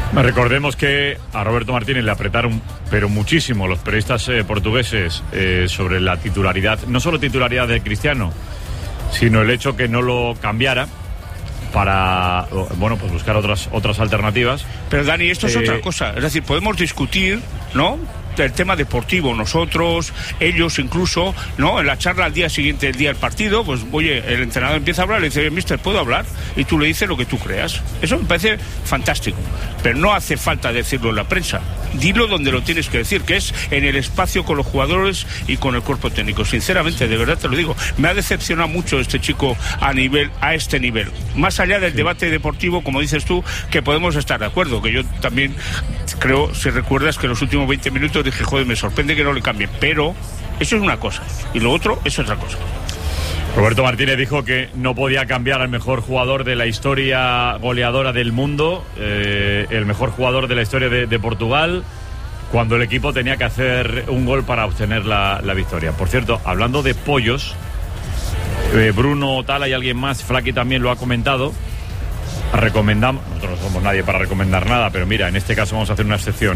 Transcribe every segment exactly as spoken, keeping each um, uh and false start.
Recordemos que a Roberto Martínez le apretaron, pero muchísimo, los periodistas eh, portugueses eh, sobre la titularidad, no solo titularidad de Cristiano, sino el hecho que no lo cambiara para, bueno, pues buscar otras otras alternativas. Pero Dani, esto es eh, otra cosa, es decir, podemos discutir, ¿no?, el tema deportivo, nosotros, ellos incluso, ¿no? En la charla al día siguiente, el día del partido, pues oye, el entrenador empieza a hablar, le dice, mister, ¿puedo hablar? Y tú le dices lo que tú creas. Eso me parece fantástico, pero no hace falta decirlo en la prensa. Dilo donde lo tienes que decir, que es en el espacio con los jugadores y con el cuerpo técnico. Sinceramente, de verdad te lo digo, me ha decepcionado mucho este chico a nivel, a este nivel. Más allá del debate deportivo, como dices tú, que podemos estar de acuerdo, que yo también creo, si recuerdas, que en los últimos veinte minutos dije, joder, me sorprende que no le cambien, pero eso es una cosa y lo otro es otra cosa. Roberto Martínez dijo que no podía cambiar al mejor jugador de la historia goleadora del mundo, eh, el mejor jugador de la historia de, de Portugal, cuando el equipo tenía que hacer un gol para obtener la, la victoria. Por cierto, hablando de pollos, eh, Bruno Tala y alguien más, Flaky también lo ha comentado, recomendamos, nosotros no somos nadie para recomendar nada, pero mira, en este caso vamos a hacer una excepción.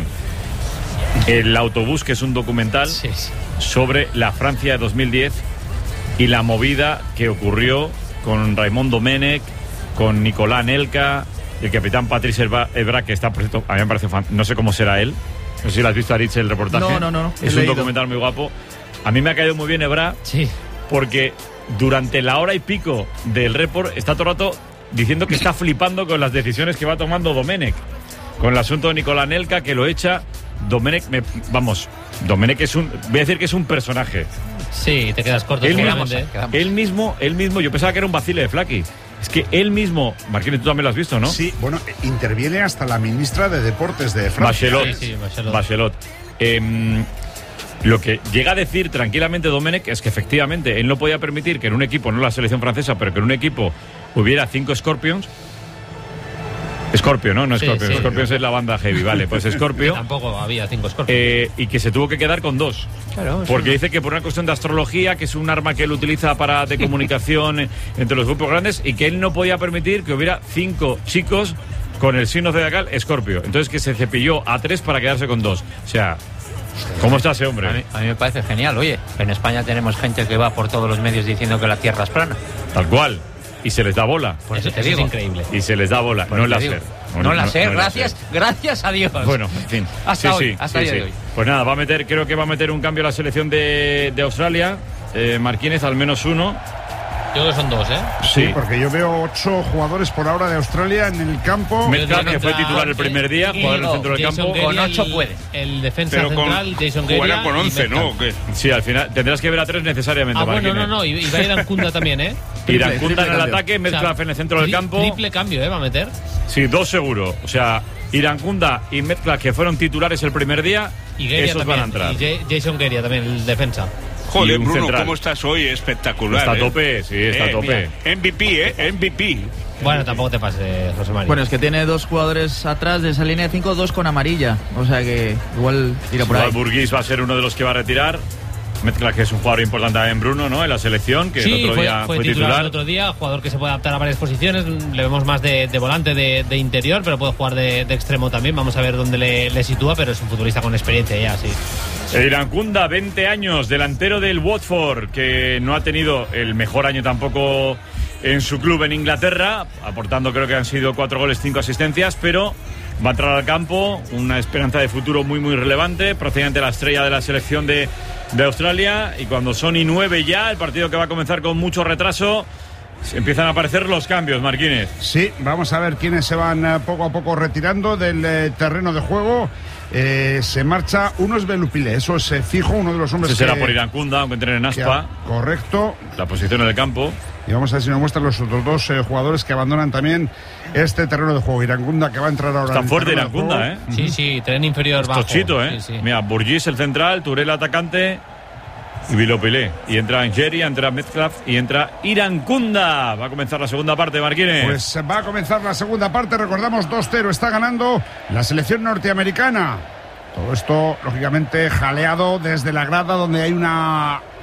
El autobús, que es un documental sí, sí. sobre la Francia de dos mil diez y la movida que ocurrió con Raymond Domenech, con Nicolás Anelka, el capitán Patrice Evra, que está, por cierto, a mí me parece fan, no sé cómo será él, no sé si lo has visto, Aritz, el reportaje. No, no, no. Es un leído. documental muy guapo. A mí me ha caído muy bien Evra, sí. porque durante la hora y pico del report está todo el rato diciendo que está flipando con las decisiones que va tomando Domenech, con el asunto de Nicolás Anelka, que lo echa. Domenech, me, vamos, Domenech es un, voy a decir que es un personaje. Sí, te quedas corto. Él mismo, él mismo, él mismo, yo pensaba que era un vacile de Flaky. Es que él mismo, Marquínez, tú también lo has visto, ¿no? Sí, bueno, interviene hasta la ministra de Deportes de Francia. Bachelot. Sí, sí, Bachelot. Bachelot. Eh, lo que llega a decir tranquilamente Domenech es que efectivamente él no podía permitir que en un equipo, no la selección francesa, pero que en un equipo hubiera cinco Scorpions. Scorpio, ¿no? No sí, Scorpion. Sí, Scorpions es la banda heavy, vale. Pues Scorpio. Tampoco había cinco Scorpions. Eh, y que se tuvo que quedar con dos. Claro, porque no. dice que por una cuestión de astrología, que es un arma que él utiliza para de comunicación entre los grupos grandes, y que él no podía permitir que hubiera cinco chicos con el signo zodiacal Scorpio. Entonces que se cepilló a tres para quedarse con dos. O sea, ¿cómo está ese hombre? A mí, a mí me parece genial. Oye, en España tenemos gente que va por todos los medios diciendo que la Tierra es plana. Tal cual. Y se les da bola. Por eso, eso te digo. Es increíble. Y se les da bola. Por no láser. No, no láser, no, gracias, láser. Gracias a Dios. Bueno, en fin. Hasta sí, hoy, sí, hasta sí, el día sí. de hoy. Pues nada, va a meter, creo que va a meter un cambio a la selección de, de Australia. Eh, Marquínez, al menos uno. Yo creo que son dos, ¿eh? Sí, porque yo veo ocho jugadores por ahora de Australia en el campo. Metcalf, que fue titular el primer día, jugador en el centro del campo. Guerri, con ocho puede. El, el defensa pero central, con, Jason Guerri. Jugará con once, ¿no? ¿O qué? Sí, al final tendrás que ver a tres necesariamente. Ah, bueno, Marquínez. no, no, y, y va a ir Ancunda también, ¿eh? Irancunda en el ataque, Metcalf o sea, en el centro del campo. Triple cambio, ¿eh? Va a meter. Sí, dos seguro. O sea, Irancunda y Metcalf, que fueron titulares el primer día, y Guerri esos también, van a entrar. Y Jason Guerri también, el defensa. Joder, Bruno, central. ¿cómo estás hoy? Espectacular. Está a ¿eh? tope, sí, está eh, a tope. Mira, M V P, ¿eh? M V P. Bueno, tampoco te pases, José María. Bueno, es que tiene dos jugadores atrás de esa línea de cinco, dos con amarilla. O sea que igual tira por ahí. Igual Burguís va a ser uno de los que va a retirar. Metcalf, que es un jugador importante en Bruno, ¿no? En la selección, que sí, el otro fue, día fue, fue titular, titular. el otro día, jugador que se puede adaptar a varias posiciones. Le vemos más de, de volante, de, de interior, pero puede jugar de, de extremo también. Vamos a ver dónde le, le sitúa, pero es un futbolista con experiencia ya, sí. Irancunda, veinte años, delantero del Watford, que no ha tenido el mejor año tampoco en su club en Inglaterra, aportando creo que han sido cuatro goles, cinco asistencias, pero va a entrar al campo, una esperanza de futuro muy muy relevante, procedente de la estrella de la selección de, de Australia, y cuando son y nueve ya, el partido que va a comenzar con mucho retraso, empiezan a aparecer los cambios, Marquínez. Sí, vamos a ver quiénes se van eh, poco a poco retirando del eh, terreno de juego. Eh, se marcha, uno es Belupile, eso es eh, fijo, uno de los hombres Ese que... será por Irancunda, aunque entren en Aspa. Que, correcto. La posición en el campo. Y vamos a ver si nos muestran los otros dos eh, jugadores que abandonan también este terreno de juego. Irancunda, que va a entrar ahora. Está fuerte Irancunda, ¿eh? Sí, sí, tren inferior bajo. Tochito, ¿eh? Sí, sí. Mira, Burgís el central, Touré el atacante y Bilopilé. Y entra Ngeri, entra Metcalf y entra Irancunda. Va a comenzar la segunda parte, Marquínez. Pues va a comenzar la segunda parte. Recordamos, dos cero está ganando la selección norteamericana. Todo esto, lógicamente, jaleado desde la grada, donde hay una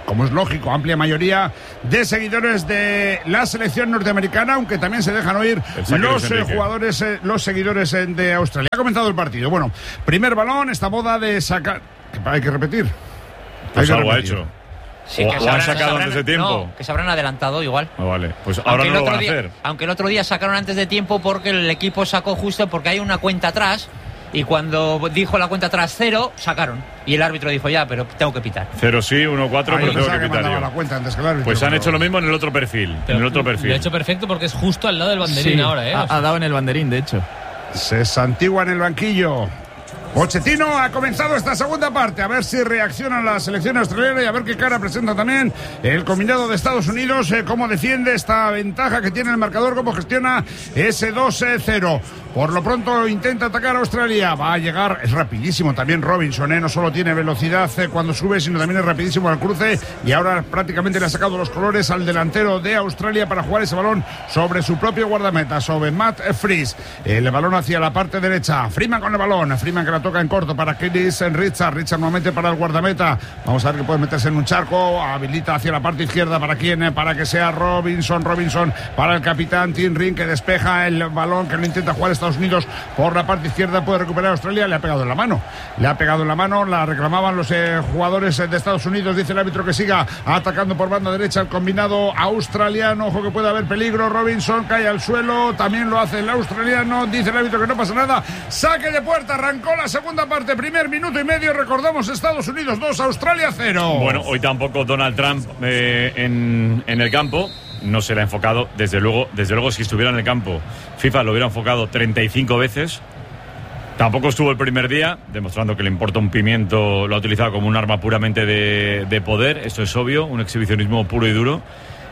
como es lógico, amplia mayoría de seguidores de la selección norteamericana, aunque también se dejan oír los eh, jugadores, eh, los seguidores eh, de Australia. Ha comenzado el partido. Bueno, primer balón, esta boda de sacar... Hay que repetir. Pues hay que algo ha repetir. hecho. Sí, o, que o se han habrán, sacado se habrán, antes de tiempo. No, que se habrán adelantado igual. Oh, vale, pues ahora aunque no lo van a día, hacer. Aunque el otro día sacaron antes de tiempo porque el equipo sacó justo porque hay una cuenta atrás y cuando dijo la cuenta atrás cero, sacaron. Y el árbitro dijo ya, pero tengo que pitar. Cero sí, uno cuatro, pero tengo que que pitar yo. la cuenta antes que el árbitro, pues han pero... hecho lo mismo en el otro perfil. Pero en el otro perfil. Lo ha hecho perfecto porque es justo al lado del banderín Sí, ahora, ¿eh? ha, O sea, ha dado en el banderín, de hecho. Se santigua en el banquillo. Pochettino, ha comenzado esta segunda parte, a ver si reacciona la selección australiana y a ver qué cara presenta también el combinado de Estados Unidos, eh, cómo defiende esta ventaja que tiene el marcador, cómo gestiona ese dos cero. Por lo pronto intenta atacar a Australia, va a llegar, es rapidísimo también Robinson, eh, no solo tiene velocidad eh, cuando sube, sino también es rapidísimo al cruce y ahora prácticamente le ha sacado los colores al delantero de Australia para jugar ese balón sobre su propio guardameta, sobre Matt Freese. El balón hacia la parte derecha, Freeman con el balón, Freeman que la toca en corto para Chris Richard, Richard nuevamente para el guardameta, vamos a ver que puede meterse en un charco, habilita hacia la parte izquierda para quién, para que sea Robinson, Robinson para el capitán Tim Ring que despeja el balón, que lo intenta jugar Estados Unidos por la parte izquierda, puede recuperar Australia, le ha pegado en la mano, le ha pegado en la mano, la reclamaban los eh, jugadores de Estados Unidos, dice el árbitro que siga atacando por banda derecha el combinado australiano, ojo que puede haber peligro, Robinson cae al suelo, también lo hace el australiano, dice el árbitro que no pasa nada, saque de puerta, arrancó la segunda parte, primer minuto y medio, recordamos Estados Unidos dos, Australia cero. Bueno, hoy tampoco Donald Trump eh, en, en el campo. No se le ha enfocado, desde luego, desde luego si estuviera en el campo, FIFA lo hubiera enfocado treinta y cinco veces. Tampoco estuvo el primer día, demostrando que le importa un pimiento, lo ha utilizado como un arma puramente de, de poder, esto es obvio, un exhibicionismo puro y duro.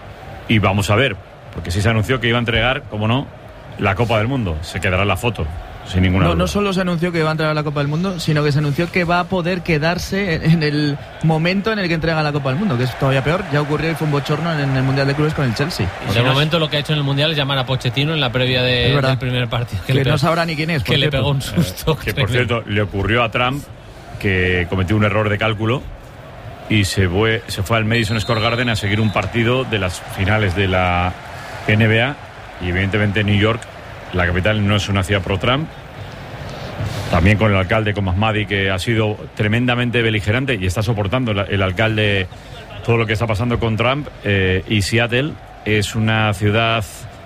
Y vamos a ver, porque sí se anunció que iba a entregar, como no, la Copa del Mundo, se quedará la foto. Sin ninguna no, duda. no solo se anunció que va a entrar a la Copa del Mundo, sino que se anunció que va a poder quedarse en, en el momento en el que entrega la Copa del Mundo, que es todavía peor. Ya ocurrió y fue un bochorno en el Mundial de Clubes con el Chelsea. Y de momento lo que ha hecho en el Mundial es llamar a Pochettino en la previa de, del primer partido. Que, que le no sabrá ni quién es. Que le pegó un susto. Eh, que por cierto, le ocurrió a Trump que cometió un error de cálculo y se fue, se fue al Madison Square Garden a seguir un partido de las finales de la N B A y evidentemente New York, la capital, no es una ciudad pro Trump. También con el alcalde, con Mahmadi, que ha sido tremendamente beligerante y está soportando el, el alcalde todo lo que está pasando con Trump. Eh, y Seattle es una ciudad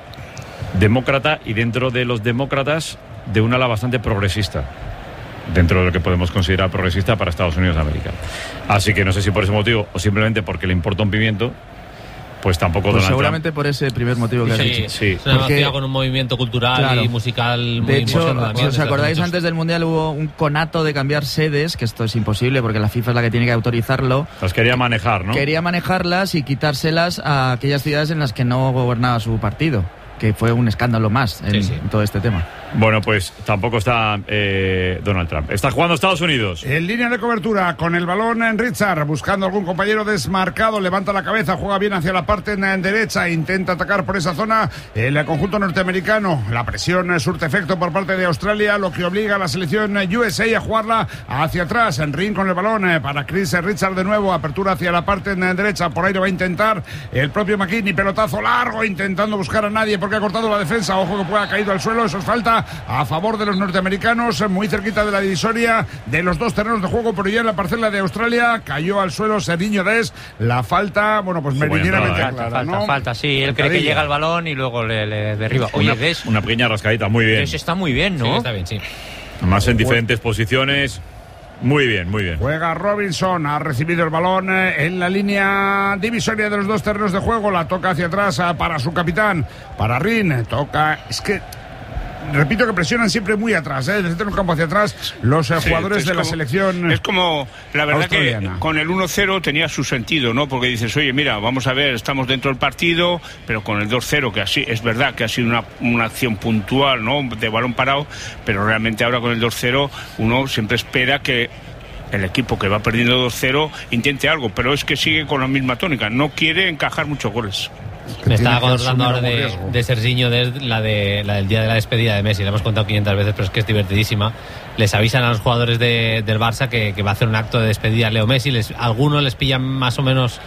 demócrata y dentro de los demócratas de un ala bastante progresista, dentro de lo que podemos considerar progresista para Estados Unidos de América. Así que no sé si por ese motivo o simplemente porque le importa un pimiento, pues tampoco pues Donald seguramente Trump. por ese primer motivo que has sí, dicho. Sí, es una porque, ciudad con un movimiento cultural claro, y musical muy de hecho, importante. si os acordáis, muchos... antes del Mundial hubo un conato de cambiar sedes, que esto es imposible porque la FIFA es la que tiene que autorizarlo. Las quería manejar, ¿no? Quería manejarlas y quitárselas a aquellas ciudades en las que no gobernaba su partido, que fue un escándalo más en, sí, sí. en todo este tema. Bueno, pues tampoco está eh, Donald Trump. Está jugando Estados Unidos. En línea de cobertura, con el balón en Richard, buscando algún compañero desmarcado, levanta la cabeza, juega bien hacia la parte en derecha, intenta atacar por esa zona el conjunto norteamericano. La presión surte efecto por parte de Australia, lo que obliga a la selección U S A a jugarla hacia atrás. En ring con el balón para Chris Richard de nuevo, apertura hacia la parte en derecha, por ahí lo va a intentar el propio McKinney, pelotazo largo, intentando buscar a nadie porque ha cortado la defensa. Ojo que pueda ha caído al suelo, eso es falta a favor de los norteamericanos, muy cerquita de la divisoria de los dos terrenos de juego, pero ya en la parcela de Australia cayó al suelo Serginho Dest. La falta, bueno, pues meridianamente entrada, Falta, clara, falta, ¿no? falta, sí, él cree que llega al balón y luego le, le derriba. Oye, una, Dest, una pequeña rascadita, muy bien. Dest está muy bien, ¿no? Sí, está bien, sí. Más en diferentes posiciones. Muy bien, muy bien. Juega Robinson, ha recibido el balón en la línea divisoria de los dos terrenos de juego, la toca hacia atrás para su capitán, para Rin, toca, es que repito que presionan siempre muy atrás, ¿eh? Desde un campo hacia atrás los eh, Sí, jugadores de como, la selección. Es como, la verdad australiana. que con el uno cero tenía su sentido, ¿no? Porque dices, oye, mira, vamos a ver, estamos dentro del partido, pero con el dos cero, que así es verdad que ha sido una, una acción puntual, ¿no? De balón parado, pero realmente ahora con el dos cero uno siempre espera que el equipo que va perdiendo dos cero intente algo, pero es que sigue con la misma tónica, no quiere encajar muchos goles. Me estaba Tiene que acordando ahora asumir de, algún riesgo. de Serginho, de la, de la del día de la despedida de Messi. La hemos contado quinientas veces, pero es que es divertidísima. Les avisan a los jugadores de, del Barça que, que va a hacer un acto de despedida a Leo Messi. Les, algunos les pillan más o menos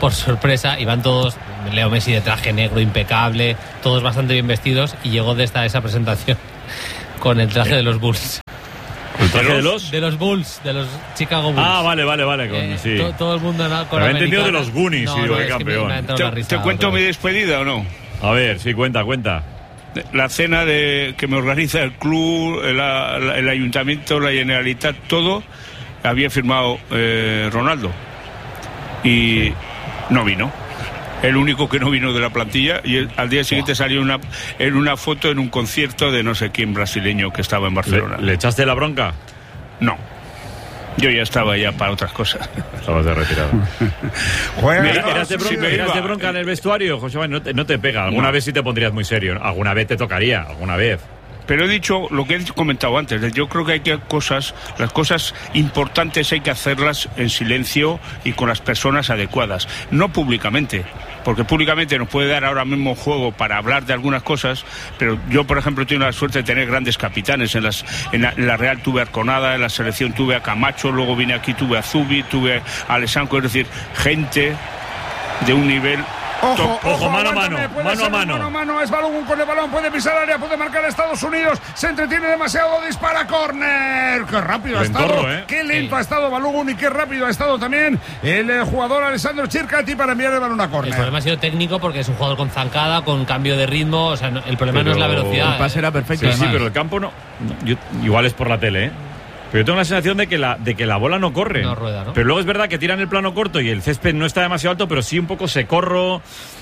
por sorpresa, y van todos, Leo Messi de traje negro impecable, todos bastante bien vestidos, y llegó de esta esa presentación con el traje de los Bulls. ¿El traje de los? De los Bulls, de los Chicago Bulls. Ah, vale, vale, vale. Con, Eh, sí. to- todo el mundo ¿no? con Me había entendido americana. de los Goonies, No, y digo, no, qué es que me- campeón. me ha entrado ¿Te, la risa te cuento otra mi vez. despedida o no? A ver, sí, cuenta, cuenta. La cena de que me organiza el club, el, el- el ayuntamiento, la Generalitat, todo, había firmado eh, Ronaldo. Y no vino. El único que no vino de la plantilla, y el- al día siguiente salió una, en una foto en un concierto de no sé quién brasileño que estaba en Barcelona. ¿Le, le echaste la bronca? No. Yo ya estaba ya para otras cosas. Estabas de retirado. Juega Me- Estados ¿Eras de bronca, Sí, me eras iba. de bronca en el vestuario, José Manuel? No te, no te pega. Alguna No. vez sí te pondrías muy serio. Alguna vez te tocaría, alguna vez. Pero he dicho lo que he comentado antes. Yo creo que hay que cosas, las cosas importantes hay que hacerlas en silencio y con las personas adecuadas, no públicamente, porque públicamente nos puede dar ahora mismo juego para hablar de algunas cosas, pero yo, por ejemplo, tengo la suerte de tener grandes capitanes. En, las, en, la, en la Real tuve a Arconada, en la selección tuve a Camacho, luego vine aquí, tuve a Zubi, tuve a Alessandro, es decir, gente de un nivel... Ojo, top. ojo, Ojo, mano a aguántame, mano, puede mano ser a un mano. mano a mano, es Balogun con el balón, puede pisar área, puede marcar a Estados Unidos, se entretiene demasiado, dispara córner. Qué rápido ha Lentorro, estado, ¿eh? qué lento Sí. ha estado Balogun y qué rápido ha estado también el eh, jugador Alessandro Chircati para enviar el balón a El córner. problema ha sido técnico porque es un jugador con zancada, con cambio de ritmo. O sea, no- el problema no es la Pero- velocidad. El pase era perfecto. Sí, sí, además. pero el campo no. no, yo- igual es por la tele, ¿eh? Pero yo tengo la sensación de que la, de que la bola no corre. No rueda, ¿no? Pero luego es verdad que tiran el plano corto y el césped no está demasiado alto, pero sí un poco se corro.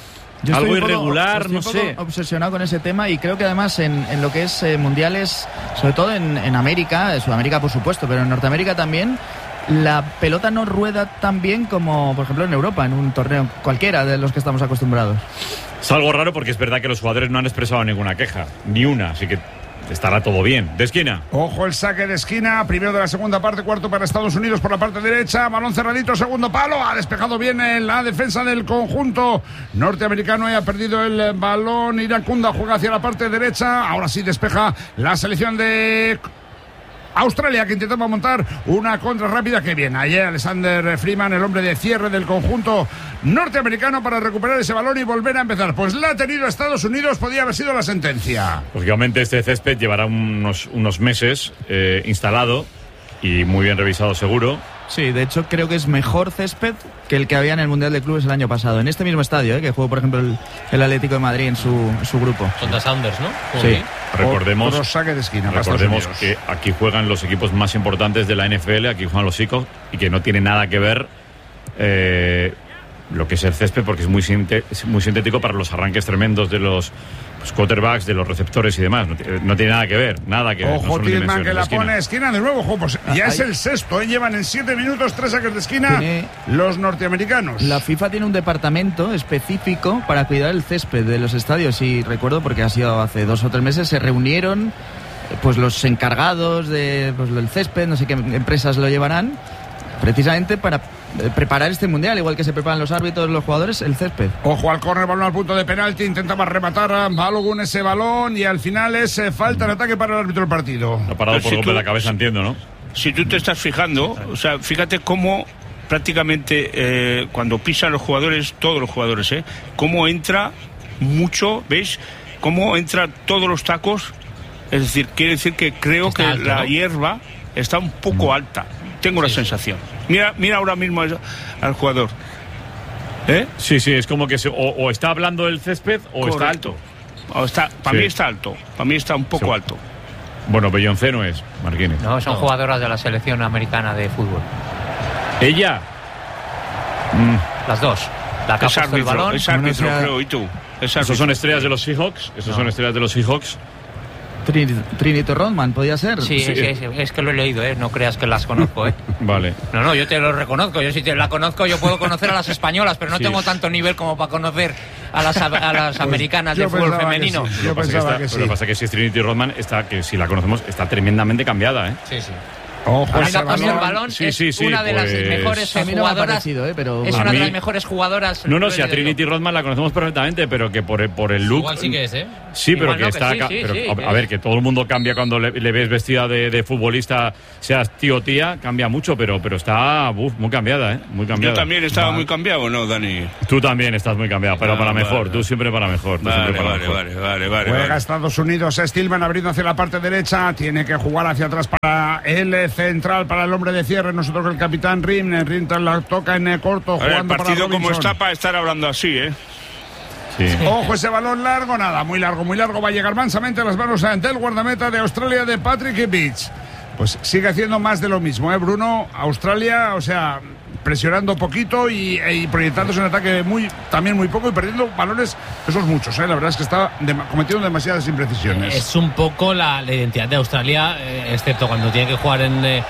Yo Algo estoy un poco- irregular, estoy no un poco sé. obsesionado con ese tema, y creo que además en, en lo que es eh, mundiales, sobre todo en, en América, en Sudamérica por supuesto, pero en Norteamérica también, la pelota no rueda tan bien como, por ejemplo, en Europa, en un torneo cualquiera de los que estamos acostumbrados. Es algo raro porque es verdad que los jugadores no han expresado ninguna queja, ni una, así que estará todo bien. De esquina. Ojo el saque de esquina, primero de la segunda parte, cuarto para Estados Unidos por la parte derecha, balón cerradito, segundo palo, ha despejado bien en la defensa del conjunto norteamericano y ha perdido el balón. Iracunda juega hacia la parte derecha, ahora sí despeja la selección de Australia, que intentaba montar una contra rápida. Que bien, ayer Alexander Freeman, el hombre de cierre del conjunto norteamericano, para recuperar ese balón y volver a empezar. Pues la ha tenido Estados Unidos, podía haber sido la sentencia. Lógicamente este césped llevará unos, unos meses eh, instalado y muy bien revisado seguro. Sí, de hecho creo que es mejor césped que el que había en el Mundial de Clubes el año pasado, en este mismo estadio, ¿eh? Que jugó por ejemplo el, el Atlético de Madrid en su, en su grupo. Contra Sounders, ¿no? Sí. Recordemos, Otro saque de esquina para recordemos Estados Unidos. que aquí juegan los equipos más importantes de la N F L, aquí juegan los Seahawks, y que no tiene nada que ver eh, lo que es el césped, porque es muy, sinte- es muy sintético para los arranques tremendos de los pues, quarterbacks, de los receptores y demás. No, t- no tiene nada que ver, nada que ver. no Ojo, son Tillman, dimensiones que de la esquina. pone esquina de nuevo. Ojo, pues ya Ah, es ahí. el sexto, ¿eh? Llevan en siete minutos tres saques de esquina Tiene- los norteamericanos. La FIFA tiene un departamento específico para cuidar el césped de los estadios, y recuerdo porque ha sido hace dos o tres meses, se reunieron eh, pues los encargados de pues, del césped, no sé qué empresas lo llevarán, precisamente para eh, preparar este mundial, igual que se preparan los árbitros, los jugadores, el césped. Ojo al córner, balón al punto de penalti, intentaba rematar a Balogun ese balón y al final es eh, falta de ataque para el árbitro del partido. Ha parado Pero por si golpe tú- de la cabeza, entiendo, ¿no? Si tú te estás fijando, o sea, fíjate cómo prácticamente eh, cuando pisan los jugadores, todos los jugadores, ¿eh? Cómo entra mucho, ¿veis? Cómo entra todos los tacos. Es decir, quiere decir que creo Está que alto, la ¿no? hierba está un poco alta. Tengo la Sí, sí. sensación. Mira, mira ahora mismo al, al jugador. ¿Eh? Sí, sí, es como que se- o, o está hablando del césped o está alto. Correcto. O está, para Sí. mí está alto. Para mí está un poco Sí. alto. Bueno, Beyoncé no es, Marquines. No, son No. jugadoras de la selección americana de fútbol. Ella. Las dos. La que ha Es puesto el árbitro, balón. es árbitro, sea- creo. ¿Y tú? Es Esos árbitro. son estrellas de los Seahawks. Esos son estrellas de los Seahawks. Trinity, Trinity Rodman, ¿podía ser? Sí, Sí. Es, es- es que lo he leído, ¿eh? No creas que las conozco, ¿eh? Vale. No, no, yo te lo reconozco. Yo si te la conozco, yo puedo conocer a las españolas, pero no Sí. tengo tanto nivel como para conocer a las, a las americanas yo de fútbol pensaba que femenino. sí. Lo Yo que pasa pensaba que, que está- sí. lo que pasa que si es Trinity Rodman, está, que si la conocemos, está tremendamente cambiada, ¿eh? Sí, sí. Ojo, A mí ese la pase el balón. balón Sí, es sí, sí, una de pues- las mejores A mí no me ha jugadoras. parecido, ¿eh? Pero es A una de mí- las mejores jugadoras. No, no, si a Lo digo Trinity yo. Rodman la conocemos perfectamente, pero que por el, por el look. Igual sí que es, ¿eh? Sí, pero Igual que no, que está. sí, ca- sí, pero, sí, a, que a ver, es. que todo el mundo cambia cuando le, le ves vestida de, de futbolista, seas tío o tía, cambia mucho, pero, pero está uf, muy cambiada, ¿eh? Muy cambiada. Yo también estaba muy cambiado, ¿no, Dani? Tú también estás muy cambiado, pero Ah, para vale, mejor. vale. Tú siempre para mejor. Tú Vale, siempre para vale, mejor. vale, vale, vale, Juega vale. Estados Unidos, Stillman abriendo hacia la parte derecha, tiene que jugar hacia atrás para el central, para el hombre de cierre, nosotros el capitán Rim, Rim la toca en corto, A ver, el jugando para partido como Robinson. está para estar hablando así, ¿eh? Sí. Ojo ese balón largo, nada, muy largo, muy largo, va a llegar mansamente a las manos del guardameta de Australia, de Patrick Beach. Pues sigue haciendo más de lo mismo, ¿eh, Bruno? Australia, o sea, presionando poquito y, y proyectándose en ataque muy, también muy poco y perdiendo balones, esos muchos, ¿eh? La verdad es que está de, cometiendo demasiadas imprecisiones. Es un poco la, la identidad de Australia, eh, excepto cuando tiene que jugar en eh,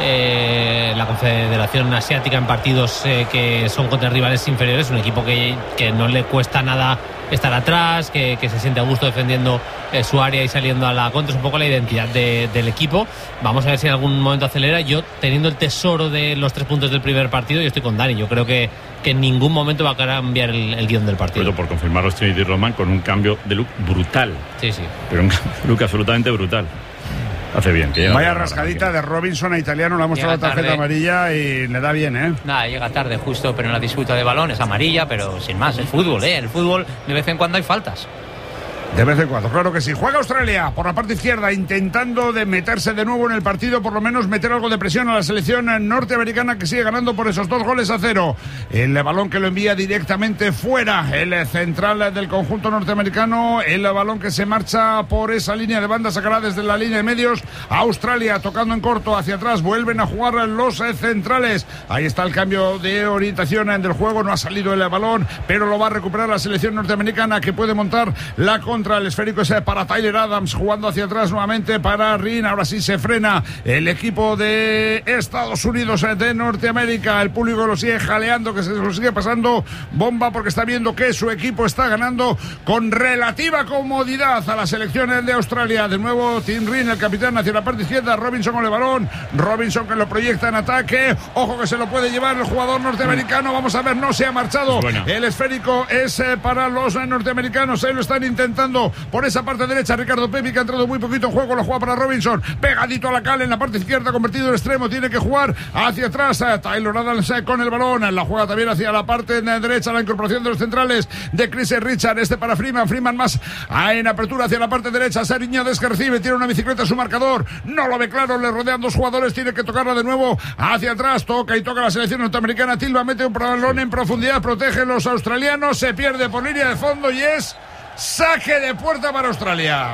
eh, la Confederación Asiática en partidos eh, que son contra rivales inferiores, un equipo que, que no le cuesta nada estar atrás, que, que se siente a gusto defendiendo eh, su área y saliendo a la contra. Es un poco la identidad de, del equipo. Vamos a ver si en algún momento acelera. Yo, teniendo el tesoro de los tres puntos del primer partido, yo estoy con Dani. Yo creo que, que en ningún momento va a cambiar el, el guión del partido. Pero por confirmar los Trinity Rodman con un cambio de look brutal. Sí, sí. Pero un look absolutamente brutal. Hace bien. Que llega Vaya bien, rascadita de Robinson a italiano, le ha mostrado la Llega tarjeta tarde. amarilla y le da bien, ¿eh? Nada, llega tarde justo, pero en la disputa de balón es amarilla, pero sin más, es fútbol, ¿eh? El fútbol de vez en cuando hay faltas. De vez en cuando, claro que sí. Juega Australia por la parte izquierda, intentando de meterse de nuevo en el partido, por lo menos meter algo de presión a la selección norteamericana, que sigue ganando por esos dos goles a cero. El balón que lo envía directamente fuera, el central del conjunto norteamericano, el balón que se marcha por esa línea de banda, sacará desde la línea de medios a Australia, tocando en corto hacia atrás, vuelven a jugar los centrales. Ahí está el cambio de orientación del juego, no ha salido el balón, pero lo va a recuperar la selección norteamericana, que puede montar la contra. El esférico ese para Tyler Adams, jugando hacia atrás nuevamente para Rin. Ahora sí se frena el equipo de Estados Unidos de Norteamérica. El público lo sigue jaleando, que se lo sigue pasando bomba, porque está viendo que su equipo está ganando con relativa comodidad a la selección de Australia. De nuevo Tim Rin, el capitán, hacia la parte izquierda. Robinson con el balón, Robinson que lo proyecta en ataque. Ojo que se lo puede llevar el jugador norteamericano. Vamos a ver, no se ha marchado. Bueno. El esférico es eh, para los eh, norteamericanos. Ahí lo están intentando por esa parte derecha. Ricardo Pepi, que ha entrado muy poquito en juego, lo juega para Robinson, pegadito a la cal en la parte izquierda, convertido en extremo, tiene que jugar hacia atrás. Taylor Adams con el balón, la juega también hacia la parte derecha, la incorporación de los centrales de Chris Richard, este para Freeman, Freeman más en apertura hacia la parte derecha. Sariñades que recibe, tiene una bicicleta a su marcador, no lo ve claro, le rodean dos jugadores, tiene que tocarla de nuevo hacia atrás, toca y toca la selección norteamericana. Tilba mete un balón en profundidad, protege los australianos, se pierde por línea de fondo y es saque de puerta para Australia.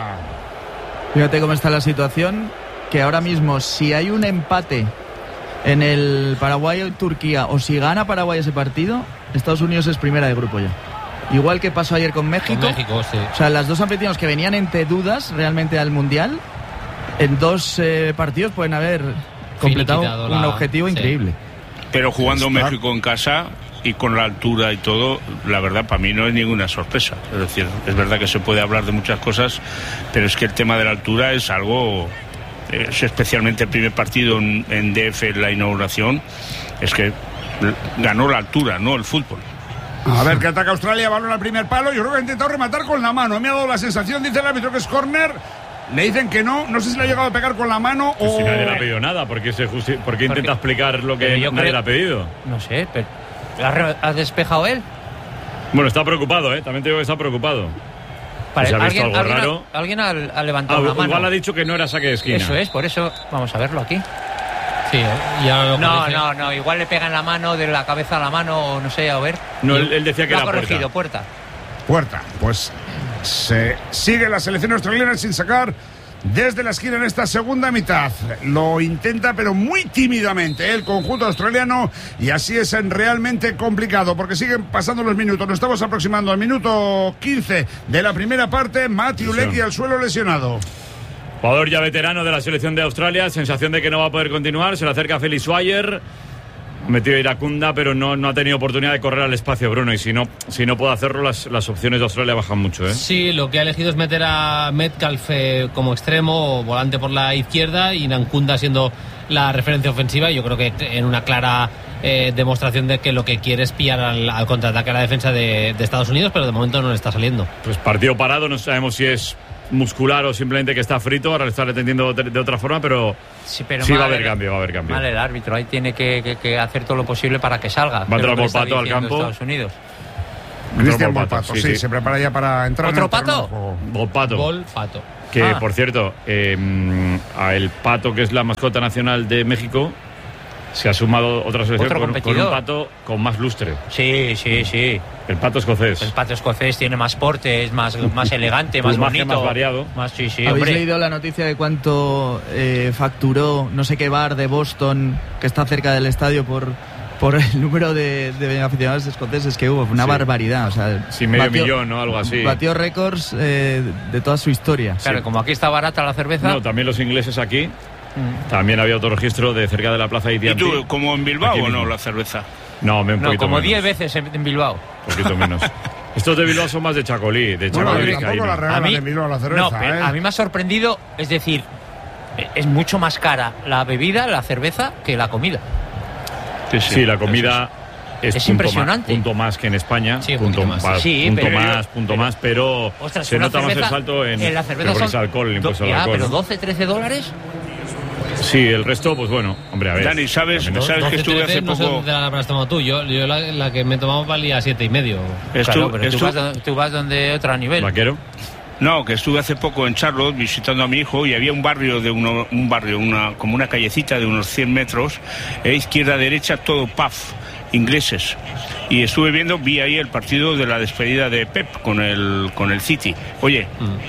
Fíjate cómo está la situación, que ahora mismo si hay un empate en el Paraguay-Turquía o si gana Paraguay ese partido, Estados Unidos es primera de grupo ya. Igual que pasó ayer con México. Con México, sí. O sea, las dos anfitriones que venían entre dudas realmente al Mundial, en dos eh, partidos pueden haber completado Finiquitado un la- objetivo sí. increíble. Pero jugando Está. México en casa y con la altura y todo, la verdad para mí no es ninguna sorpresa. Es decir, es verdad que se puede hablar de muchas cosas, pero es que el tema de la altura es algo, es especialmente el primer partido en, en D F, en la inauguración, es que ganó la altura, no el fútbol. A ver que ataca Australia, balón al primer palo. Yo creo que ha intentado rematar con la mano. Me ha dado la sensación, dice el árbitro, que es córner. Le dicen que no, no sé si le ha llegado a pegar con la mano Pues o... si nadie le ha pedido nada, ¿por qué, se justi- por qué intenta explicar lo que Pero yo nadie creo- le ha pedido? No sé, pero ¿ha re- ¿has despejado él? Bueno, está preocupado, ¿eh? También te digo que está preocupado. Vale, ¿Se ha visto ¿alguien, algo alguien ha- raro? alguien ha, ha Ah, levantado la mano. igual ha dicho que no era saque de esquina. Eso es, por eso vamos a verlo aquí. Sí, ¿eh? Y ahora lo No, corrige. no, no, igual le pega en la mano, de la cabeza a la mano, o no sé, a ver. No, él, él decía que Lo era ha corregido, puerta. puerta. Puerta, pues se sigue la selección australiana sin sacar desde la esquina en esta segunda mitad. Lo intenta, pero muy tímidamente, ¿eh? El conjunto australiano, y así es en realmente complicado, porque siguen pasando los minutos. Nos estamos aproximando al minuto quince de la primera parte. Matthew Sí. Leckie al suelo lesionado. Jugador ya veterano de la selección de Australia, sensación de que no va a poder continuar, se le acerca Felix Swire, ha metido Iracunda, pero no, no ha tenido oportunidad de correr al espacio, Bruno, y si no, si no puede hacerlo, las, las opciones de Australia bajan mucho, ¿eh? Sí, lo que ha elegido es meter a Metcalf eh, como extremo o volante por la izquierda y Nankunda siendo la referencia ofensiva, y yo creo que en una clara eh, demostración de que lo que quiere es pillar al, al contraataque a la defensa de, de Estados Unidos, pero de momento no le está saliendo. Pues partido parado, no sabemos si es muscular o simplemente que está frito, ahora le está atendiendo de, de otra forma, pero sí, pero sí mal, va a haber cambio, va a haber cambio. Mal el árbitro, ahí tiene que, que, que hacer todo lo posible para que salga. Va a entrar Volpato al campo. Estados Unidos. Cristian Volpato, sí, sí, se prepara ya para entrar. ¿Otro en el pato? Volpato. Volpato. Que, Ah. por cierto, eh, a el pato, que es la mascota nacional de México, se ha sumado otra selección Otro con, con competidor. un pato con más lustre. Sí, sí, sí. El pato escocés. El pato escocés tiene más porte, es más, más elegante, más Plumaje bonito. más variado. Más, sí, sí, ¿Habéis hombre. leído la noticia de cuánto eh, facturó no sé qué bar de Boston que está cerca del estadio por, por el número de, de aficionados escoceses que hubo? Fue una Sí. barbaridad. O sea, Sí, medio batió- millón, ¿no? Algo así. Batió récords eh, de toda su historia. Claro, Sí. como aquí está barata la cerveza. No, también los ingleses aquí. Mm. También había otro registro de cerca de la plaza de ¿Y Itianti. tú, como en Bilbao Aquí o no, mismo. la cerveza? No, me un No, poquito como menos. diez veces en, en Bilbao. Un poquito menos. Estos de Bilbao son más de Chacolí, de Bueno, Chacolí que tampoco vizcaíno. la regalan en Bilbao la cerveza, no, pero ¿eh? a mí me ha sorprendido, es decir, es mucho más cara la bebida, la cerveza, que la comida. Sí, la comida es, Es punto impresionante. Más, punto más que en España. Sí, un punto poquito más. pa- Sí, punto pero más, yo- punto pero- más, pero Ostras, se una nota más el cerveza- salto en, en la pero cerveza porque es son alcohol, el impuesto do- al ya, alcohol. pero ¿no? doce, trece dólares. Sí, el resto, pues bueno, hombre, a ver. Dani, ¿sabes? también- ¿Sabes que estuve hace no sé poco? dónde la habrás tomado tú. Yo, yo la, la que me he tomado valía siete y medio. Estu- Claro, pero tú estu- vas, donde- tú vas donde otro nivel. Vaquero. No, que estuve hace poco en Charlotte visitando a mi hijo y había un barrio de uno, un barrio, una como una callecita de unos cien metros, e izquierda derecha todo pub, ingleses. Y estuve viendo, vi ahí el partido de la despedida de Pep con el con el City. Oye,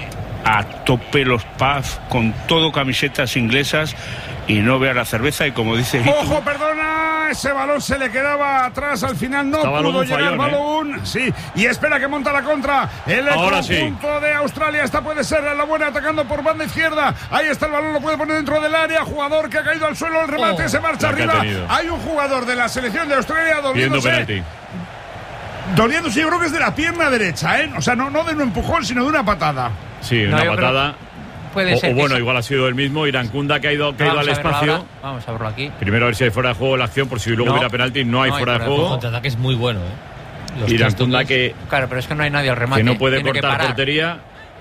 a tope los pubs con todo camisetas inglesas y no vea la cerveza y como dice Itu, Ojo, perdona, ese balón se le quedaba atrás, al final no Estaba pudo Balón llegar fallón, ¿eh? balón, sí, y espera que monta la contra, el Ahora sí. conjunto de Australia, esta puede ser la buena atacando por banda izquierda, ahí está el balón, lo puede poner dentro del área, jugador que ha caído al suelo, el remate Oh, se marcha la que ha arriba, tenido. hay un jugador de la selección de Australia Pidiendo doliéndose, penalti. doliéndose, yo creo que es de la pierna derecha, ¿eh? O sea, no, no de un empujón, sino de una patada. Sí, No, una yo creo- patada. Puede O, ser. o que bueno, sea- igual ha sido el mismo. Irancunda que ha ido, que ha ido Vamos al a verlo espacio. ahora. Vamos a verlo aquí. Primero a ver si hay fuera de juego la acción, por si luego No. hubiera penalti. No hay No hay fuera de fuera de juego. El contraataque es muy bueno, ¿eh? Los Irancunda tres que, Claro, pero es que no hay nadie al remate. que no puede Tiene que cortar parar. portería.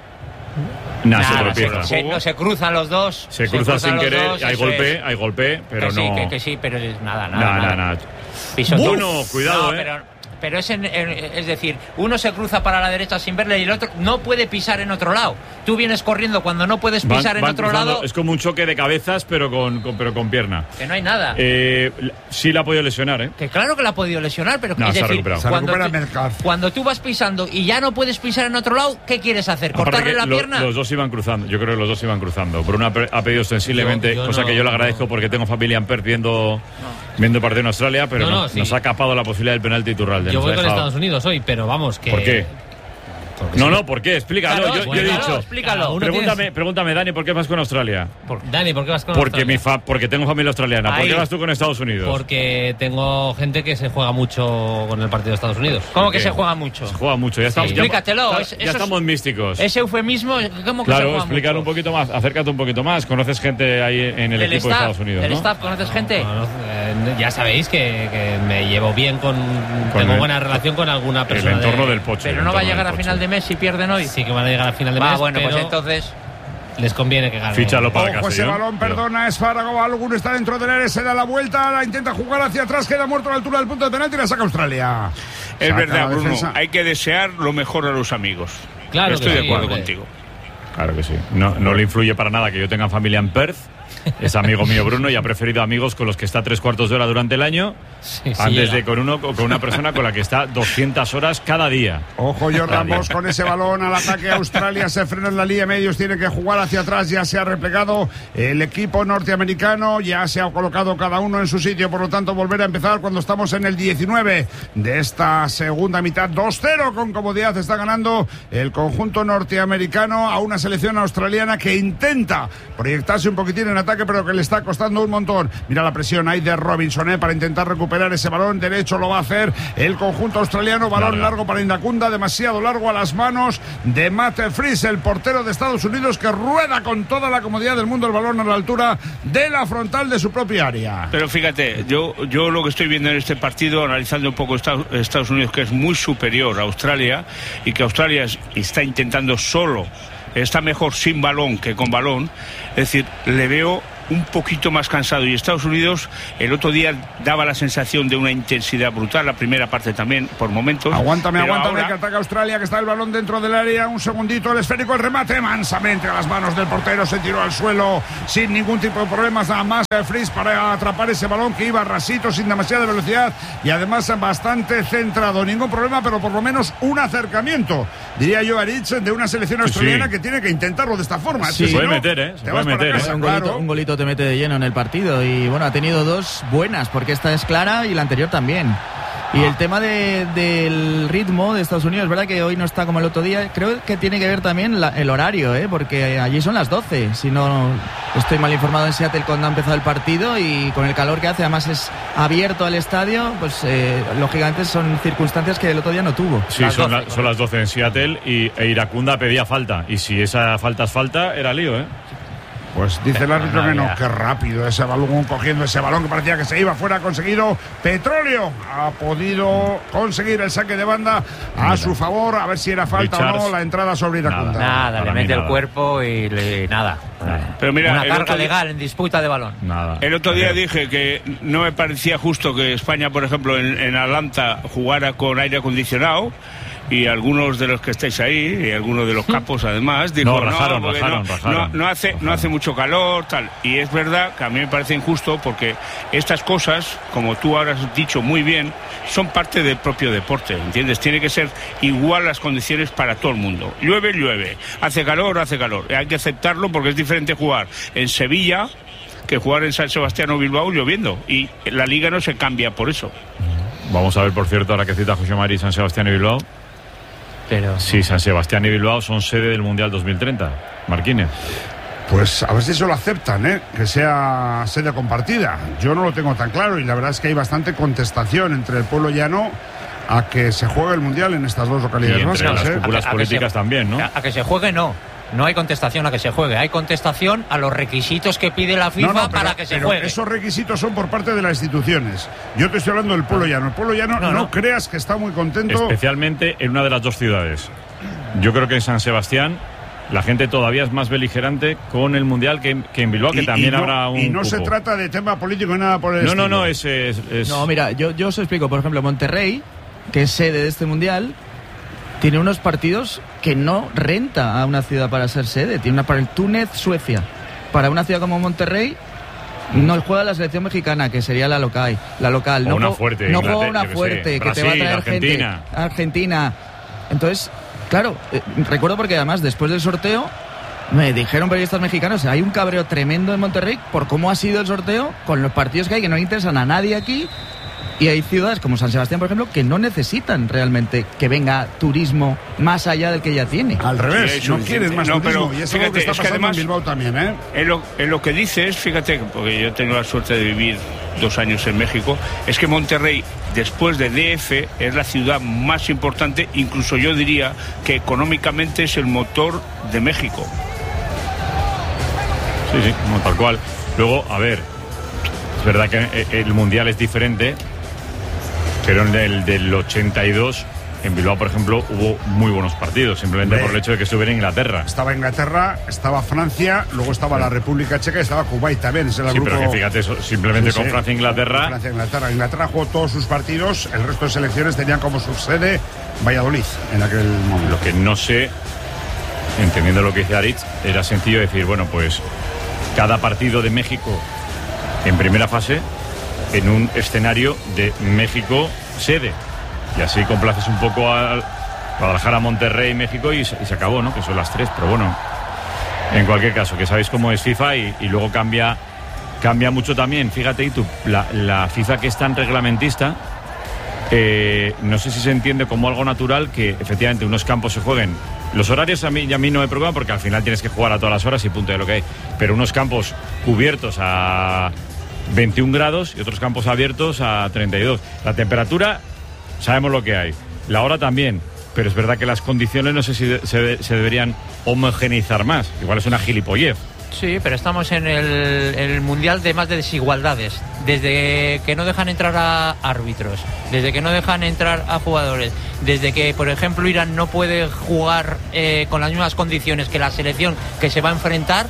Nah, se Nada, tropieza. se, no, se cruzan los dos. Se cruza cruzan sin los querer. dos, Hay eso golpe, es. hay golpe, pero que no. Sí, que, que sí, pero es nada, nada. Nah, nada. nah, nah. Pisotón. Bueno, cuidado, No, eh. Pero, pero es, en- en- es decir, uno se cruza para la derecha sin verle y el otro no puede pisar en otro lado. Tú vienes corriendo cuando no puedes Van- pisar en van otro cruzando. lado, Es como un choque de cabezas, pero con, con- pero con pierna. que no hay nada. Eh, sí la ha podido lesionar, ¿eh? Que claro que la ha podido lesionar, pero No, es se ha decir, recuperado. Se cuando, recupera tú, Metcalf. cuando tú vas pisando y ya no puedes pisar en otro lado, ¿qué quieres hacer? Aparte ¿Cortarle que la lo- pierna? Los dos iban cruzando, yo creo que los dos iban cruzando. Bruno ha, pe- ha pedido ostensiblemente, Yo- yo cosa no- que yo le agradezco no. porque tengo familia en Perth viendo, viendo el partido en Australia, pero No, no- no, sí. nos ha capado la posibilidad del penalti Iturralde. Yo nos voy ha con dejado- Estados Unidos hoy, pero vamos, que... ¿Por qué? porque No, sí. no, ¿por qué? Explícalo. Claro, yo, yo he explícalo, dicho. explícalo. Cada uno Pregúntame, tienes- pregúntame, Dani, ¿por qué vas con Australia? Dani, ¿por qué vas con Porque, Australia? mi fa, porque tengo familia australiana. ¿Por Ahí. qué vas tú con Estados Unidos? Porque tengo gente que se juega mucho con el partido de Estados Unidos. ¿Cómo ¿Por que qué? se juega mucho? Se juega mucho. Ya estamos, ya- Explícatelo, Ya, es- ya eso es- estamos místicos. Ese eufemismo, ¿cómo que se Claro, juega explícalo mucho? un poquito más, acércate un poquito más. Conoces gente ahí en el ¿Del equipo staff? de Estados Unidos, ¿Del ¿no? staff conoces gente? No, no, eh, ya sabéis que, que me llevo bien con... tengo el- buena relación con alguna El persona entorno de- del Pocho. Pero el no va a entorno llegar del a final Pocho. de mes si pierden hoy. Sí que van a llegar a final de mes, Va, bueno, pues pero entonces... les conviene que ganen. Fíchalo para Ojo, ese Castellón. balón, perdona, es Farago, alguno está dentro del área, se da la vuelta, la intenta jugar hacia atrás, queda muerto a la altura del punto de penalti y la saca Australia. es Saca verdad, la Bruno, defensa. hay que desear lo mejor a los amigos. Claro Estoy que de sí, acuerdo hombre. contigo. Claro que sí. No, no le influye para nada que yo tenga familia en Perth. Es amigo mío Bruno y ha preferido amigos con los que está tres cuartos de hora durante el año Sí, sí antes llega. de con uno con una persona con la que está doscientas horas cada día. Ojo, John Cada Ramos día. con ese balón al ataque. Australia se frena en la línea de medios, tiene que jugar hacia atrás. Ya se ha replegado el equipo norteamericano, ya se ha colocado cada uno en su sitio. Por lo tanto, volver a empezar cuando estamos en el diecinueve de esta segunda mitad. dos cero con comodidad está ganando el conjunto norteamericano a una selección australiana que intenta proyectarse un poquitín en ataque. ataque, pero que le está costando un montón. Mira la presión ahí de Robinson, ¿eh? Para intentar recuperar ese balón derecho, lo va a hacer el conjunto australiano. Balón largo, largo para Indacunda, demasiado largo a las manos de Matt Freese, el portero de Estados Unidos, que rueda con toda la comodidad del mundo el balón a la altura de la frontal de su propia área. Pero fíjate, yo, yo lo que estoy viendo en este partido, analizando un poco Estados Unidos, que es muy superior a Australia, y que Australia está intentando solo, está mejor sin balón que con balón, es decir, le veo un poquito más cansado, y Estados Unidos el otro día daba la sensación de una intensidad brutal, la primera parte también por momentos. Aguántame, aguántame, ahora... que ataca Australia, que está el balón dentro del área, un segundito, el esférico, el remate mansamente a las manos del portero, se tiró al suelo sin ningún tipo de problemas, nada más Freese para atrapar ese balón que iba rasito, sin demasiada velocidad y además bastante centrado, ningún problema, pero por lo menos un acercamiento, diría yo, Aritz, de una selección australiana, sí, que tiene que intentarlo de esta forma. Sí, se puede no, meter, ¿eh? Se puede meter, casa, ¿eh? Un golito, un golito te mete de lleno en el partido, y bueno, ha tenido dos buenas, porque esta es clara y la anterior también. Y el tema de, del ritmo de Estados Unidos, es verdad que hoy no está como el otro día, creo que tiene que ver también la, el horario, ¿eh? Porque allí son las doce, si no estoy mal informado, en Seattle cuando ha empezado el partido, y con el calor que hace, además es abierto al estadio, pues eh, lógicamente son circunstancias que el otro día no tuvo. Sí, las son, doce, la, son las doce en Seattle, y e Iracunda pedía falta, y si esa falta es falta, era lío, ¿eh? Pues dice el árbitro que no, qué rápido ese balón, cogiendo ese balón que parecía que se iba fuera, ha conseguido Petróleo, ha podido conseguir el saque de banda a Mira. su favor, a ver si era falta Richards, o no la entrada sobre Iracunda. Nada, nada le mete el cuerpo y le, nada. nada. Pero mira, una carga legal en disputa de balón. Nada. El otro día dije que no me parecía justo que España, por ejemplo, en, en Atlanta jugara con aire acondicionado. Y algunos de los que estáis ahí, y algunos de los capos además, dijo, no, rajaron, no, rajaron, no, rajaron, no, no hace, rajaron. no hace mucho calor, tal. Y es verdad que a mí me parece injusto, porque estas cosas, como tú ahora has dicho muy bien, son parte del propio deporte, ¿entiendes? Tiene que ser igual las condiciones para todo el mundo. Llueve, llueve. Hace calor, hace calor. Hay que aceptarlo, porque es diferente jugar en Sevilla que jugar en San Sebastián o Bilbao lloviendo. Y la liga no se cambia por eso. Vamos a ver, por cierto, ahora que cita José Mari, San Sebastián y Bilbao. Pero... Sí, San Sebastián y Bilbao son sede del Mundial dos mil treinta. Marquínez. Pues a ver si eso lo aceptan, ¿eh? Que sea sede compartida. Yo no lo tengo tan claro, y la verdad es que hay bastante contestación entre el pueblo llano a que se juegue el Mundial en estas dos localidades. Y entre vascas, las ¿eh? cúpulas a, a políticas se, también, ¿no? A, a que se juegue, no. No hay contestación a que se juegue, hay contestación a los requisitos que pide la FIFA no, no, pero, para que se pero juegue. Esos requisitos son por parte de las instituciones. Yo te estoy hablando del pueblo llano. El pueblo llano no, no, no creas que está muy contento. Especialmente en una de las dos ciudades. Yo creo que en San Sebastián la gente todavía es más beligerante con el Mundial que, que en Bilbao, que y, también y no, habrá un Y no cupo. Se trata de tema político ni nada por el No, estilo. no, no, es, es, es... No, mira, yo, yo os explico. Por ejemplo, Monterrey, que es sede de este Mundial, tiene unos partidos que no renta a una ciudad para ser sede. Tiene una para el Túnez, Suecia. Para una ciudad como Monterrey no juega la selección mexicana, que sería la local. La local. O no una juega, fuerte. No Inglaterra, juega una fuerte, que Brasil, te va a traer Argentina. gente. Argentina. Entonces, claro, eh, recuerdo porque además después del sorteo me dijeron periodistas mexicanos, hay un cabreo tremendo en Monterrey por cómo ha sido el sorteo, con los partidos que hay que no interesan a nadie aquí. Y hay ciudades como San Sebastián, por ejemplo, que no necesitan realmente que venga turismo más allá del que ya tiene. Al revés, sí, no quieren más no, turismo. Pero, y es fíjate, algo que está es que pasando además, en Bilbao también, ¿eh? En lo, en lo que dices, fíjate, porque yo he tenido la suerte de vivir dos años en México, es que Monterrey, después de D F, es la ciudad más importante, incluso yo diría que económicamente es el motor de México. Sí, sí, no, tal cual. Luego, a ver, es verdad que el Mundial es diferente, pero en el del ochenta y dos, en Bilbao, por ejemplo, hubo muy buenos partidos, simplemente Hombre, por el hecho de que estuviera Inglaterra. Estaba Inglaterra, estaba Francia, luego estaba la República Checa y estaba Kuwait también. Ese era el sí, grupo... pero que fíjate, eso, simplemente sí, con sí, Francia e Inglaterra... Francia e Inglaterra. Inglaterra jugó todos sus partidos, el resto de selecciones tenían como su sede Valladolid en aquel momento. Lo que no sé, entendiendo lo que dice Aritz, era sencillo decir, bueno, pues cada partido de México en primera fase en un escenario de México sede, y así complaces un poco a Guadalajara, Monterrey, México, y se, y se acabó, ¿no? Que son las tres, pero bueno, en cualquier caso, que sabéis cómo es FIFA, y, y luego cambia cambia mucho también. Fíjate, y tú, la, la FIFA, que es tan reglamentista, eh, no sé si se entiende como algo natural que efectivamente unos campos se jueguen Los horarios a mí, a mí no me preocupan porque al final tienes que jugar a todas las horas y punto de lo que hay. Pero unos campos cubiertos a veintiún grados y otros campos abiertos a treinta y dos. La temperatura, sabemos lo que hay. La hora también. Pero es verdad que las condiciones no sé si de, se, se deberían homogeneizar más. Igual es una gilipollez. Sí, pero estamos en el, el mundial de más de desigualdades. Desde que no dejan entrar a árbitros, desde que no dejan entrar a jugadores, desde que, por ejemplo, Irán no puede jugar eh, con las mismas condiciones que la selección que se va a enfrentar.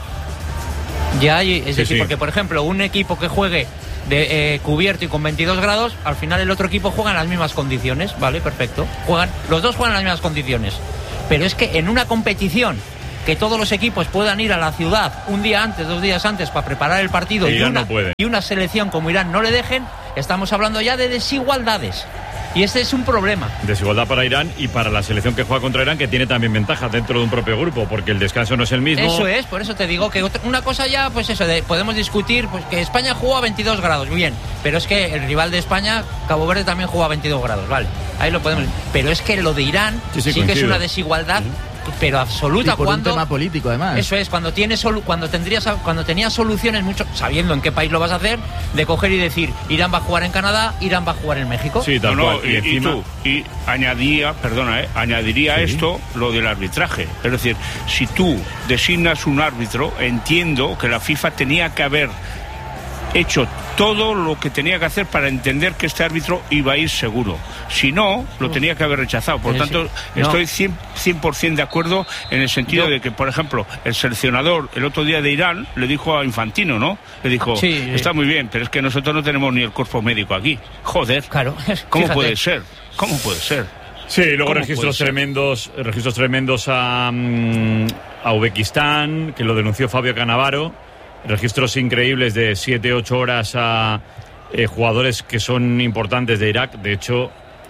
Ya hay, es sí, decir, sí. porque, por ejemplo, un equipo que juegue de eh, cubierto y con veintidós grados, al final el otro equipo juega en las mismas condiciones, ¿vale? Perfecto. Juegan, los dos juegan en las mismas condiciones. Pero es que en una competición que todos los equipos puedan ir a la ciudad un día antes, dos días antes para preparar el partido y una, no puede. y una selección como Irán no le dejen, estamos hablando ya de desigualdades. Y este es un problema. Desigualdad para Irán y para la selección que juega contra Irán, que tiene también ventajas dentro de un propio grupo, porque el descanso no es el mismo. Eso es, por eso te digo que otra, una cosa ya, pues eso, de, podemos discutir pues que España jugó a veintidós grados, bien, pero es que el rival de España, Cabo Verde, también jugó a veintidós grados, vale, ahí lo podemos. Pero es que lo de Irán sí, sí, sí que es una desigualdad, sí, pero absoluta. Y por cuando un tema político, además. Eso es, cuando tienes solu- cuando tendrías cuando tenías soluciones mucho sabiendo en qué país lo vas a hacer, de coger y decir Irán va a jugar en Canadá, Irán va a jugar en México. Sí, tal no, cual. no, y, y, encima... y tú, y añadía, perdona, eh, añadiría sí. esto lo del arbitraje. Es decir, si tú designas un árbitro, entiendo que la FIFA tenía que haber hecho todo lo que tenía que hacer para entender que este árbitro iba a ir seguro. Si no, lo tenía que haber rechazado. Por Sí, tanto, sí. No. estoy cien por ciento de acuerdo en el sentido Yo- de que, por ejemplo, el seleccionador el otro día de Irán le dijo a Infantino, ¿no? Le dijo, Sí. está muy bien, pero es que nosotros no tenemos ni el cuerpo médico aquí. Joder. Claro. ¿Cómo Fíjate. puede ser? ¿Cómo puede ser? Sí, luego ¿Cómo registros puede ser? tremendos, registros tremendos a, mm, a Uzbekistán, que lo denunció Fabio Cannavaro. Registros increíbles de siete ocho horas a eh, jugadores que son importantes de Irak. De hecho,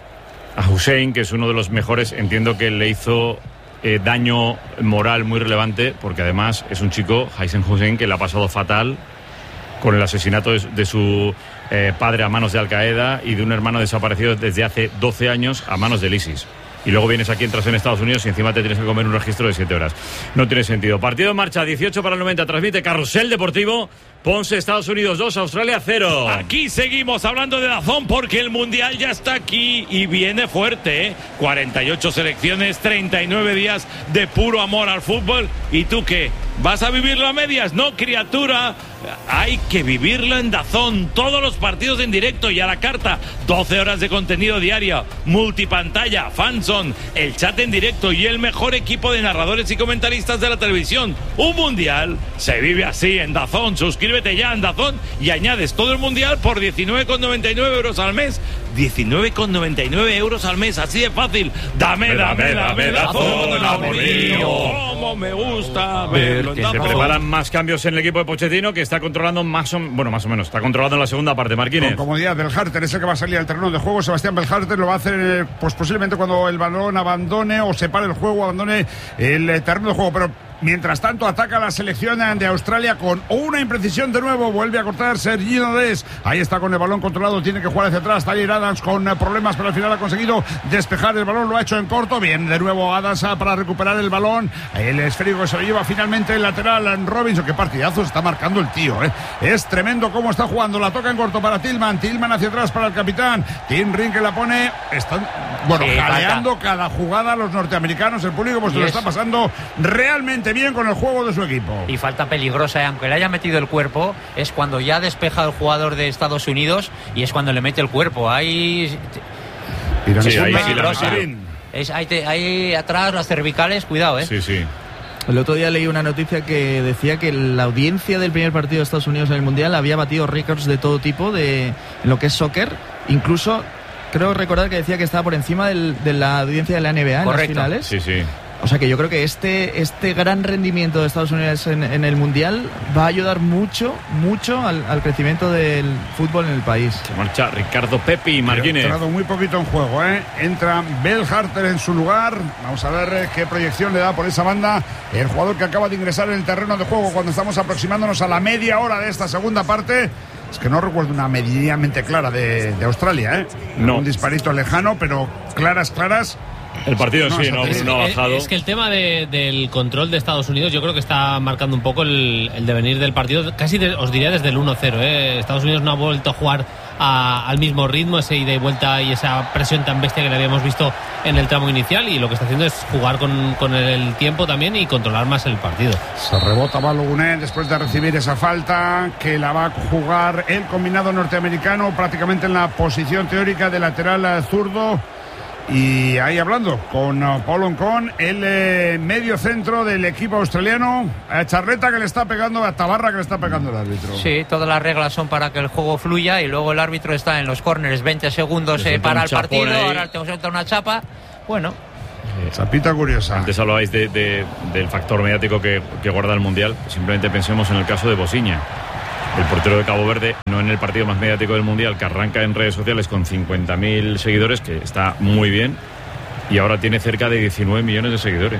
a Hussein, que es uno de los mejores, entiendo que le hizo eh, daño moral muy relevante, porque además es un chico, Haitham Hussein, que le ha pasado fatal con el asesinato de, de su eh, padre a manos de Al-Qaeda y de un hermano desaparecido desde hace doce años a manos del ISIS. Y luego vienes aquí, entras en Estados Unidos y encima te tienes que comer un registro de siete horas. No tiene sentido. Partido en marcha, dieciocho para el noventa. Transmite Carrusel Deportivo. Ponce, Estados Unidos dos, Australia cero. Aquí seguimos hablando de DAZN porque el Mundial ya está aquí y viene fuerte, ¿eh? cuarenta y ocho selecciones, treinta y nueve días de puro amor al fútbol. ¿Y tú qué? ¿Vas a vivirlo a medias? No, criatura. Hay que vivirlo en DAZN. Todos los partidos en directo y a la carta. doce horas de contenido diario, multipantalla, fanzone, el chat en directo y el mejor equipo de narradores y comentaristas de la televisión. Un Mundial se vive así en DAZN. Suscríbete ya en DAZN y añades todo el Mundial por diecinueve con noventa y nueve euros al mes. diecinueve con noventa y nueve euros al mes, así de fácil. Dame, dame, dame, DAZN, amor mío. Cómo me gusta verlo en Se DAZN. preparan más cambios en el equipo de Pochettino, que está controlando más o, bueno, más o menos, está controlando la segunda parte, Marquínez. Con comodidad, Belharter es el que va a salir al terreno de juego. Sebastián Belharter lo va a hacer eh, pues posiblemente cuando el balón abandone o se pare el juego, abandone el eh, terreno de juego, pero mientras tanto ataca la selección de Australia con una imprecisión de nuevo, vuelve a cortar Sergio Des, ahí está con el balón controlado, tiene que jugar hacia atrás, Tyler Adams con eh, problemas, pero al final ha conseguido despejar el balón, lo ha hecho en corto, bien, de nuevo Adams para recuperar el balón, el esférico que se lo lleva finalmente el lateral Robinson, qué partidazo está marcando el tío, ¿eh? Es tremendo cómo está jugando, la toca en corto para Tillman, Tillman hacia atrás para el capitán, Tim Ring que la pone, están, bueno, Sí, jaleando falta. cada jugada a los norteamericanos, el público pues Y lo es- está pasando realmente bien con el juego de su equipo. Y falta peligrosa, ¿eh? Aunque le haya metido el cuerpo, es cuando ya despeja el jugador de Estados Unidos y es cuando le mete el cuerpo. Ahí, Irán Sí, es ahí una sí la peligrosa. Marín. Es, ahí, te- ahí atrás las cervicales, cuidado, ¿eh? Sí, sí. El otro día leí una noticia que decía que la audiencia del primer partido de Estados Unidos en el Mundial había batido récords de todo tipo de en lo que es soccer. Incluso creo recordar que decía que estaba por encima del- de la audiencia de la N B A en las Correcto. finales. Sí, sí. O sea que yo creo que este, este gran rendimiento de Estados Unidos en, en el Mundial va a ayudar mucho, mucho al, al crecimiento del fútbol en el país. Se marcha Ricardo Pepi y Ha Marquínez. entrado muy poquito en juego, ¿eh? Entra Belharter en su lugar. Vamos a ver eh, qué proyección le da por esa banda el jugador que acaba de ingresar en el terreno de juego cuando estamos aproximándonos a la media hora de esta segunda parte. Es que no recuerdo una medianamente clara de, de Australia, ¿eh? No. Un disparito lejano, pero claras, claras. El partido No, sí, no, es- no ha bajado. Es que el tema de- del control de Estados Unidos yo creo que está marcando un poco el, el devenir del partido, casi de- os diría desde el uno cero. ¿eh? Estados Unidos no ha vuelto a jugar a- al mismo ritmo, ese ida y vuelta y esa presión tan bestia que le habíamos visto en el tramo inicial, y lo que está haciendo es jugar con, con el tiempo también y controlar más el partido. Se rebota Baloguné después de recibir esa falta que la va a jugar el combinado norteamericano prácticamente en la posición teórica de lateral eh, zurdo. Y ahí hablando con uh, Paul Oncón, el eh, medio centro del equipo australiano, a Charleta que le está pegando, a Tabarra que le está pegando el árbitro. Sí, todas las reglas son para que el juego fluya y luego el árbitro está en los córneres veinte segundos Le eh, suelta para un el partido, chapón ahí. ahora te suelta una chapa. Bueno, Chapita curiosa. Antes hablabais de, de- del factor mediático que, que guarda el Mundial. Simplemente pensemos en el caso de Bosiña, el portero de Cabo Verde, no en el partido más mediático del Mundial, que arranca en redes sociales con cincuenta mil seguidores, que está muy bien, y ahora tiene cerca de diecinueve millones de seguidores.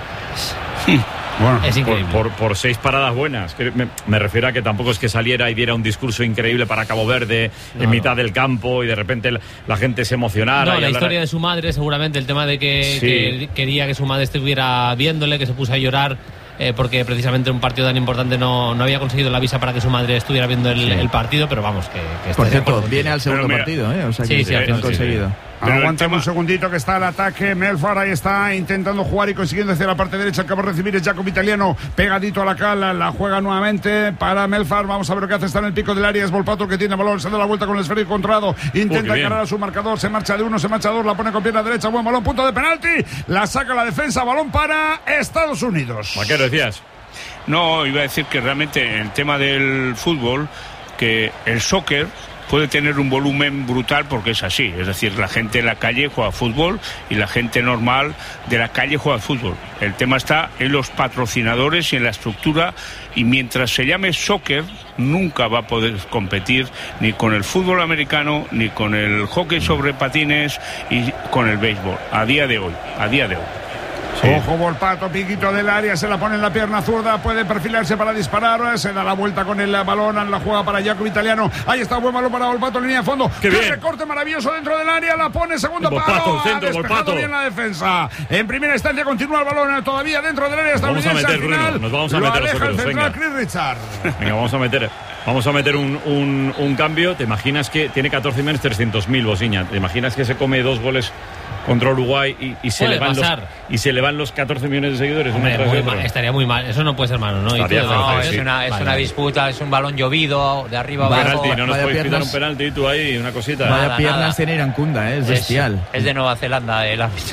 Bueno, Es Por, increíble. por, por seis paradas buenas. Que Me, me refiero a que tampoco es que saliera y diera un discurso increíble para Cabo Verde No, en no. mitad del campo y de repente la, la gente se emocionara. No, y la hablara- historia de su madre, seguramente el tema de que, Sí. que quería que su madre estuviera viéndole, que se puso a llorar eh, porque precisamente un partido tan importante no, no había conseguido la visa para que su madre estuviera viendo el, el partido, pero vamos, que, que Por estoy de cierto, acuerdo viene contigo. al segundo Pero mira, partido, ¿eh? O sea sí, que sí, lo al han final sí, conseguido. Pero el Aguantame tema- un segundito que está el ataque. Melfar ahí está intentando jugar y consiguiendo hacia la parte derecha. Acaba de recibir el Jacob Italiano pegadito a la cala. La juega nuevamente para Melfar. Vamos a ver lo que hace. Está en el pico del área. Es Volpato que tiene balón. Se da la vuelta con el esférico controlado. Intenta Uh, qué bien. encarar a su marcador. Se marcha de uno, se marcha de dos. La pone con pierna derecha. Buen balón. Punto de penalti. La saca la defensa. Balón para Estados Unidos. Vaquero, decías. No, iba a decir que realmente el tema del fútbol, que el soccer puede tener un volumen brutal porque es así, es decir, la gente en la calle juega fútbol y la gente normal de la calle juega fútbol. El tema está en los patrocinadores y en la estructura, y mientras se llame soccer nunca va a poder competir ni con el fútbol americano, ni con el hockey sobre patines y con el béisbol, a día de hoy, a día de hoy. Ojo, Volpato, piquito del área, se la pone en la pierna zurda, puede perfilarse para disparar, se da la vuelta con el balón, la juega para Jacob Italiano, ahí está, buen balón para Volpato, línea de fondo, ¡Qué bien! recorte maravilloso dentro del área, la pone, segundo Volpato, palo, centro, ha despejado Volpato. bien la defensa, en primera instancia continúa el balón todavía dentro del área Nos vamos a estadounidense, meter, al final, Bruno, nos vamos a lo meter aleja el nosotros, central venga. Chris Richard. Venga, vamos a meter, vamos a meter un, un, un cambio. ¿Te imaginas que tiene catorce millones trescientos mil Bosiña? ¿Te imaginas que se come dos goles contra Uruguay y, y se Puede le van los, pasar. y se le van los catorce millones de seguidores? uno Hombre, tras muy otro? mal, estaría muy mal, eso no puede ser malo, ¿no? Y Estaría tú- fatal, no, sí. es una, es Vale, una vale. disputa, es un balón llovido, de arriba Un abajo. penalti, no nos Vaya podéis pitar piernas. un penalti y tú ahí, una cosita. Vaya Nada, piernas nada. tiene Iracunda, ¿eh? Es Es- bestial. Es de Nueva Zelanda el árbitro.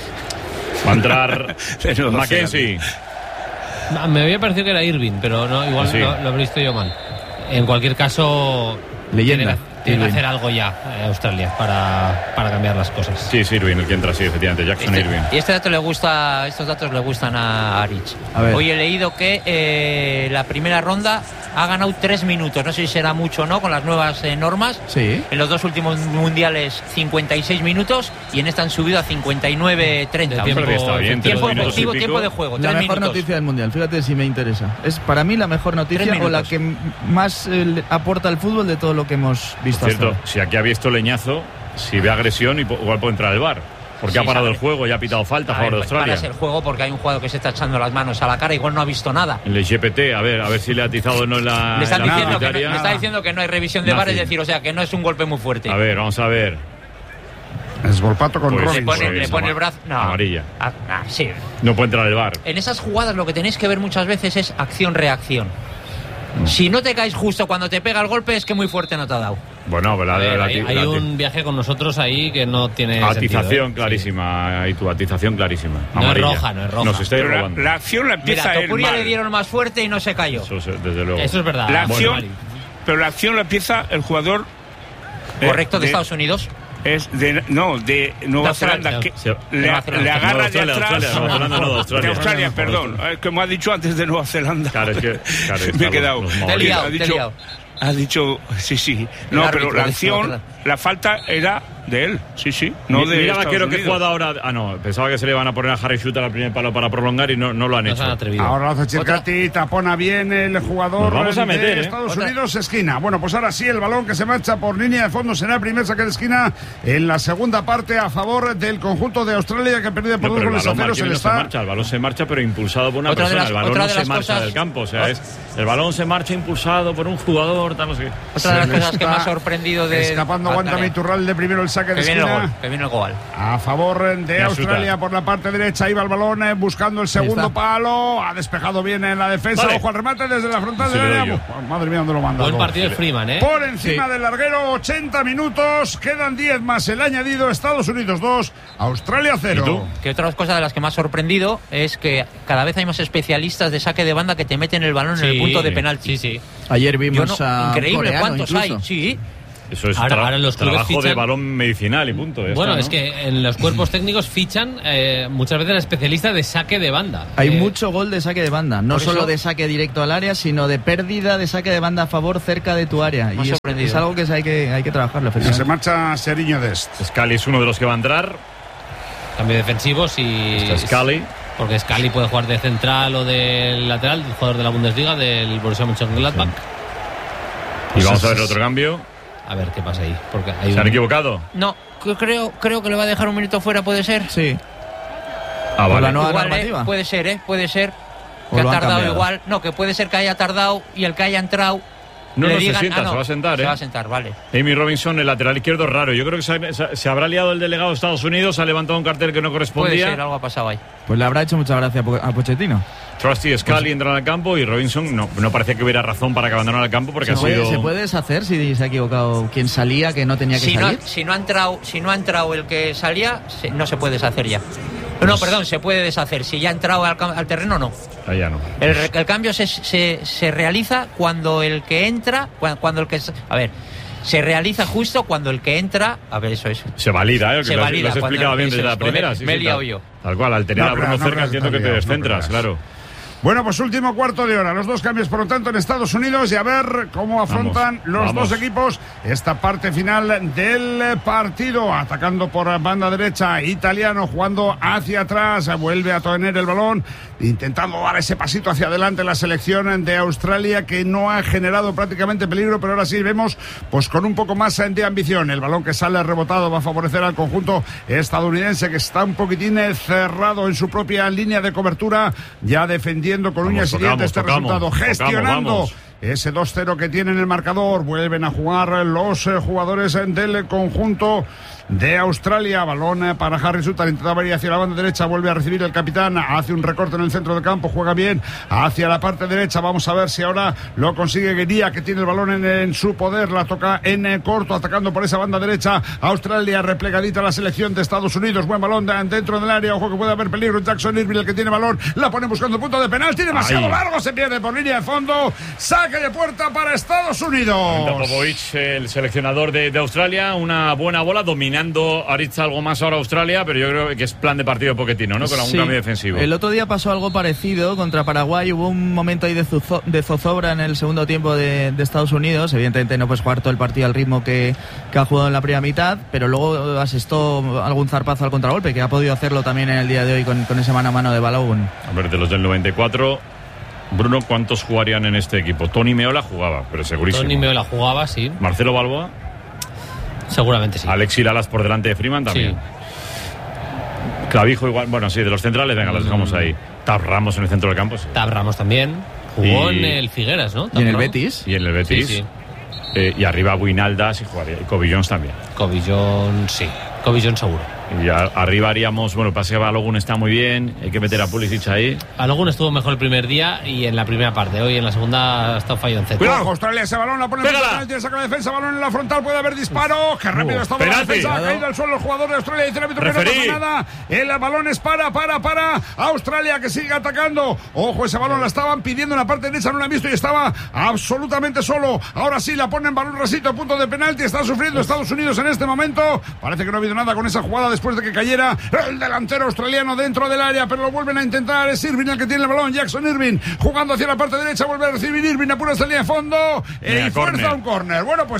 Va a entrar De Nueva Mackenzie. Ah, me había parecido que era Irving, pero no, igual Ah, sí. lo, lo he visto yo mal. En cualquier caso, Leyenda, tiene que, tiene que Irving. hacer algo ya eh, Australia para, para cambiar las cosas. Sí, es Irving el que entra, sí, efectivamente. Jackson Este- Irving. y este dato le gusta, estos datos le gustan a Arich. A ver. Hoy he leído que eh, la primera ronda ha ganado tres minutos. No sé si será mucho o no con las nuevas eh, normas. Sí. En los dos últimos mundiales cincuenta y seis minutos y en esta han subido a cincuenta y nueve treinta. De tiempo- Pero está bien, tres Tiempo minutos y efectivo, pico. tiempo de juego. La tres mejor minutos. noticia del Mundial, fíjate si me interesa. Es para mí la mejor noticia Tres o la minutos. que m- más eh, le aporta al fútbol de todo lo que hemos visto hasta Cierto, ahora. si aquí ha visto leñazo, si ve agresión, y po- igual puede entrar el V A R. Porque Sí, ha parado sabe. el juego y ha pitado falta a A favor ver, de Australia. paras el juego porque hay un jugador que se está echando las manos a la cara, igual no ha visto nada. El G P T, a ver, a ver si le ha atizado o no en la. Le están en la diciendo que no, pitaria. le está diciendo que no hay revisión de V A R, es Nothing. decir, o sea, que no es un golpe muy fuerte. A ver, vamos a ver. Es Volpato con Pues- Le Robinson. pone, Pues, le pone el ama- brazo. No. amarilla. Ah, ah, sí. No puede entrar el V A R. En esas jugadas lo que tenéis que ver muchas veces es acción-reacción. Mm. Si no te caes justo cuando te pega el golpe es que muy fuerte no te ha dado. Bueno, pero la, A ver, la- hay, la- hay la- un viaje con nosotros ahí que no tiene atización sentido, ¿eh? clarísima. Y tu atización clarísima. No es Amarilla. roja, no es roja. Nos estáis Pero la, robando. la acción la Mira, empieza a él Topuria mal. le dieron más fuerte y no se cayó. Eso, es- desde luego. Sí. Eso es verdad. La Bueno, acción, Mari. pero la acción la empieza el jugador eh, Correcto, de Estados Unidos. Es de, no, de Nueva De Australia. Zelanda, que Sí. le, Nueva Zelanda. le agarra No, de Australia, atrás. Australia, Nueva Zelanda, no, de Australia. De Australia, perdón. Eh, Como ha dicho antes de Nueva Zelanda. Claro, es que- claro, me he está quedado. los- los Te he maoríes. liado, ha te he dicho, liado. ha dicho, sí, sí. El No, árbitro pero la de acción, Nueva Zelanda. la falta era de él, sí, sí, no Mi, de Mira Estados Vaquero que Unidos. jugado ahora. Ah, no, pensaba que se le iban a poner a Harry Shooter al primer palo para prolongar y no, no lo han No hecho. se han atrevido. Ahora lo hace Chircati, tapona bien el jugador Nos vamos a de meter, ¿eh? Estados Otra. Unidos, esquina. Bueno, pues ahora sí, el balón que se marcha por línea de fondo será el primer saque de esquina en la segunda parte a favor del conjunto de Australia, que ha perdido por No, dos pero el goles a balón, cero. Se Marquinhos, le no se está... marcha, el balón se marcha pero impulsado por una Otra de persona, las- el balón otra no de se las marcha cosas- del campo, o sea, es el balón se marcha impulsado por un jugador, tal, no sé qué. Otra de las Se le cosas que me ha está sorprendido de. Escapando, aguanta Vale. Iturralde primero el saque de Que viene el esquina. gol, que viene el gol. A favor de Me Australia asusta. por la parte derecha, iba el balón eh, buscando el segundo está. palo, ha despejado bien en la defensa, Vale. ojo al remate desde la frontal Sí, del le doy área. yo. Uf, madre mía, ¿dónde lo manda? Buen partido de Freeman, ¿eh? Por encima Sí. del larguero, ochenta minutos, quedan diez más el añadido, Estados Unidos dos, Australia cero. ¿Y tú? Que otra cosa de las que me ha sorprendido es que cada vez hay más especialistas de saque de banda que te meten el balón en el Sí, punto de penalti. Sí, sí. Ayer Yo vimos no- a un increíble coreano cuántos incluso. hay. Sí. Eso es Ahora- tra- ahora los clubes trabajo de fichan- balón medicinal y punto. ya Bueno, está, es ¿no? que en los cuerpos técnicos fichan eh, muchas veces especialistas de saque de banda. Hay Eh, mucho gol de saque de banda, no por solo eso- de saque directo al área, sino de pérdida de saque de banda a favor cerca de tu área. Me ha Y es, sorprendido. es algo que se hay que, hay que trabajarlo, Se efectivamente. marcha Seriño Dest. Scali es uno de los que va a entrar. Cambio defensivos y. Está Scali. Porque Scali puede jugar de central o de lateral, el jugador de la Bundesliga, del Borussia Mönchengladbach. Y vamos a ver el otro cambio. A ver qué pasa ahí. Porque hay ¿Se han un- equivocado? No, que creo, creo que le va a dejar un minuto fuera, puede ser. Sí, Ah, Por vale. la nueva Igual, eh, normativa. puede ser, ¿eh? Puede ser. O Que ha lo han tardado cambiado. igual. No, que puede ser que haya tardado y el que haya entrado. No, le no se digan, sienta, ah, no, se va a sentar, Se ¿eh? va a sentar, vale. Amy Robinson, el lateral izquierdo, raro. Yo creo que se, se- se habrá liado el delegado de Estados Unidos, ha levantado un cartel que no Puede correspondía. ser, algo ha pasado ahí. pues le habrá hecho mucha gracia a Po- a Pochettino. Trusty Scali entran al campo y Robinson no, no parecía que hubiera razón para que abandonara el campo porque Se ha puede, sido... se puede deshacer si se ha equivocado quien salía, que no tenía que Si no, salir. si no ha entrado, si no ha entrado el que salía, se- no se puede deshacer ya. No, perdón, se puede deshacer. Si ya ha entrado al, cam- al terreno, no. Allá no. El, re- el cambio se, se, se realiza cuando el que entra, cua- cuando el que... s- A ver, se realiza justo cuando el que entra... A ver, eso es... Se valida, ¿eh? Que Se lo, has- valida lo has cuando- explicado bien eso desde la es, primera. joder, sí, me he sí, liado tal, yo. Tal cual, al tener No a Bruno creas, no cerca creas, entiendo que está te liado, no descentras, creas. claro. Bueno, pues último cuarto de hora. Los dos cambios, por lo tanto, en Estados Unidos y a ver cómo afrontan Vamos, los vamos. dos equipos esta parte final del partido. Atacando por banda derecha, Italiano jugando hacia atrás, vuelve a tener el balón, intentando dar ese pasito hacia adelante la selección de Australia, que no ha generado prácticamente peligro, pero ahora sí vemos pues con un poco más de ambición. El balón que sale rebotado va a favorecer al conjunto estadounidense, que está un poquitín eh, cerrado en su propia línea de cobertura, ya defendiendo con Vamos, uñas y dientes tocamos, este tocamos, resultado, tocamos, gestionando vamos. ese dos cero que tiene en el marcador. Vuelven a jugar los eh, jugadores eh, del conjunto de Australia. Balón eh, para Harry Sutter, intentaba ir hacia la banda derecha, vuelve a recibir el capitán, hace un recorte en el centro del campo, juega bien hacia la parte derecha. Vamos a ver si ahora lo consigue Guería, que tiene el balón en, en su poder, la toca en eh, corto, atacando por esa banda derecha. Australia replegadita la selección de Estados Unidos, buen balón de- dentro del área, ojo que puede haber peligro. Jackson Irving, el que tiene balón, la pone buscando punto de penalti, demasiado Ahí. largo, se pierde por línea de fondo, saque de puerta para Estados Unidos. Popovic, el seleccionador de, de Australia, una buena bola, dominando Aritz algo más ahora Australia, pero yo creo que es plan de partido de Pochettino, ¿no? Con algún Sí. cambio defensivo. El otro día pasó algo parecido contra Paraguay. Hubo un momento ahí de, zuzo- de zozobra en el segundo tiempo de, de Estados Unidos. Evidentemente no puedes jugar todo el partido al ritmo que, que ha jugado en la primera mitad, pero luego asestó algún zarpazo al contragolpe, que ha podido hacerlo también en el día de hoy con, con ese mano a mano de Balogun. A ver, de los del noventa y cuatro, Bruno, ¿cuántos jugarían en este equipo? Tony Meola jugaba, pero segurísimo. Tony Meola jugaba, sí. Marcelo Balboa, Seguramente sí. Alexis Lalas por delante de Freeman también. Sí. Clavijo igual, bueno, sí, de los centrales, venga, los dejamos ahí. Tab Ramos en el centro del campo, sí. Tab Ramos también. Jugó Y- en el Figueras, ¿no? Y en el Tab Ramos. Betis. Y en el Betis. Sí, sí. Eh, y arriba Buinaldas y jugaría. Y Cobillons también. Cobillón, sí. Cobillón seguro. Y ya arriba haríamos, bueno, pase que Balogun está muy bien, hay que meter a Pulisic ahí. Balogun estuvo mejor el primer día y en la primera parte. Hoy en la segunda ha estado fallo en centro. Cuidado, Australia, ese balón la pone en el Pégala. penalti, saca la defensa, balón en la frontal, puede haber disparo. Qué rápido Uh, estaba la penalti. defensa, ha Cuidado. caído al suelo el jugador de Australia, dice el árbitro que no Referí. pasa nada. El balón es para, para, para Australia, que sigue atacando. Ojo, ese balón la estaban pidiendo en la parte derecha, no la han visto y estaba absolutamente solo. Ahora sí la ponen balón rasito, punto de penalti, está sufriendo Estados Unidos en este momento. Parece que no ha habido nada con esa jugada después de que cayera el delantero australiano dentro del área, pero lo vuelven a intentar. Es Irving el que tiene el balón, Jackson Irving jugando hacia la parte derecha, vuelve a recibir Irving, apura esta línea de fondo eh, Venga, y fuerza córner. un córner. Bueno, pues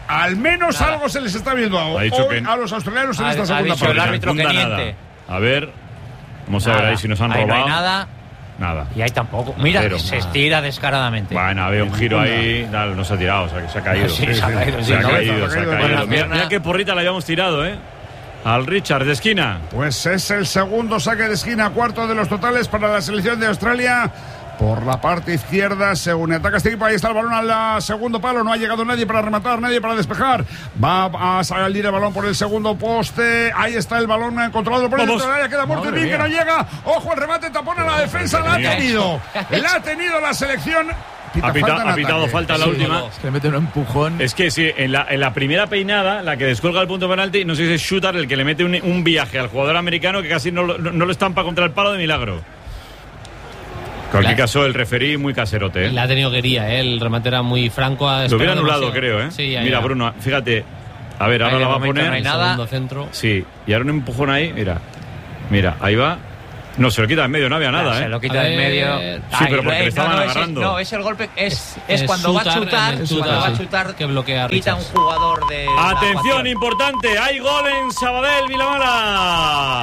al menos Nada. algo se les está viendo a, Ha dicho hoy que- a los australianos en Ha- esta ha segunda dicho el parte. árbitro que Nada. miente. A ver, vamos a ver Nada. ahí si nos han Ahí robado. no hay nada. Nada. Y ahí tampoco. Mira, Cero. se estira descaradamente. Bueno, había un giro ahí, dale, no se ha tirado, o sea, que se ha caído. Sí, se ha caído, Se sí, ha ¿no? caído, Se ha se ha caído con caído. la Mira, pierna. mira qué porrita le habíamos tirado, ¿eh? Al Richard de esquina. Pues es el segundo saque de esquina, cuarto de los totales para la selección de Australia. Por la parte izquierda, según ataca este equipo, ahí está el balón al segundo palo. No ha llegado nadie para rematar, nadie para despejar. Va a salir el balón por el segundo poste. Ahí está el balón controlado por el Vamos. centro del área. Queda muerto Madre bien que no mía. llega. Ojo, el remate tapón a la defensa. La ha mía. tenido. La ha tenido la selección. Pita Ha, pita- falta en ha pitado ataque. falta la Sí, última. Es que le mete un empujón. Es que sí, en la, en la primera peinada, la que descuelga el punto penalti, no sé si es Shooter el que le mete un, un viaje al jugador americano que casi no, lo- no, no lo estampa contra el palo de milagro. En cualquier La- caso, el referí muy caserote, ¿eh? La ha tenido quería, ¿eh? El remate era muy franco. ha Lo hubiera esperado anulado, demasiado. creo, ¿eh? Sí, ahí Mira, va. Bruno, fíjate. A ver, ahora Ahí de la va a momento poner. no hay El nada. segundo centro. Sí, y ahora un empujón ahí, mira. Mira, ahí va. No, se lo quita en medio, no había nada, Se ¿eh? lo quita A del ver. medio. Sí, pero porque eh, le estaban no, no, ese- agarrando. no, es el golpe. Es, es, Es cuando va a chutar, chutar. en el Cuando chutar, va a sí. chutar. Que bloquea a Quita un Richards. jugador de. la Atención, ecuación. importante. Hay gol en Sabadell, Vilamala.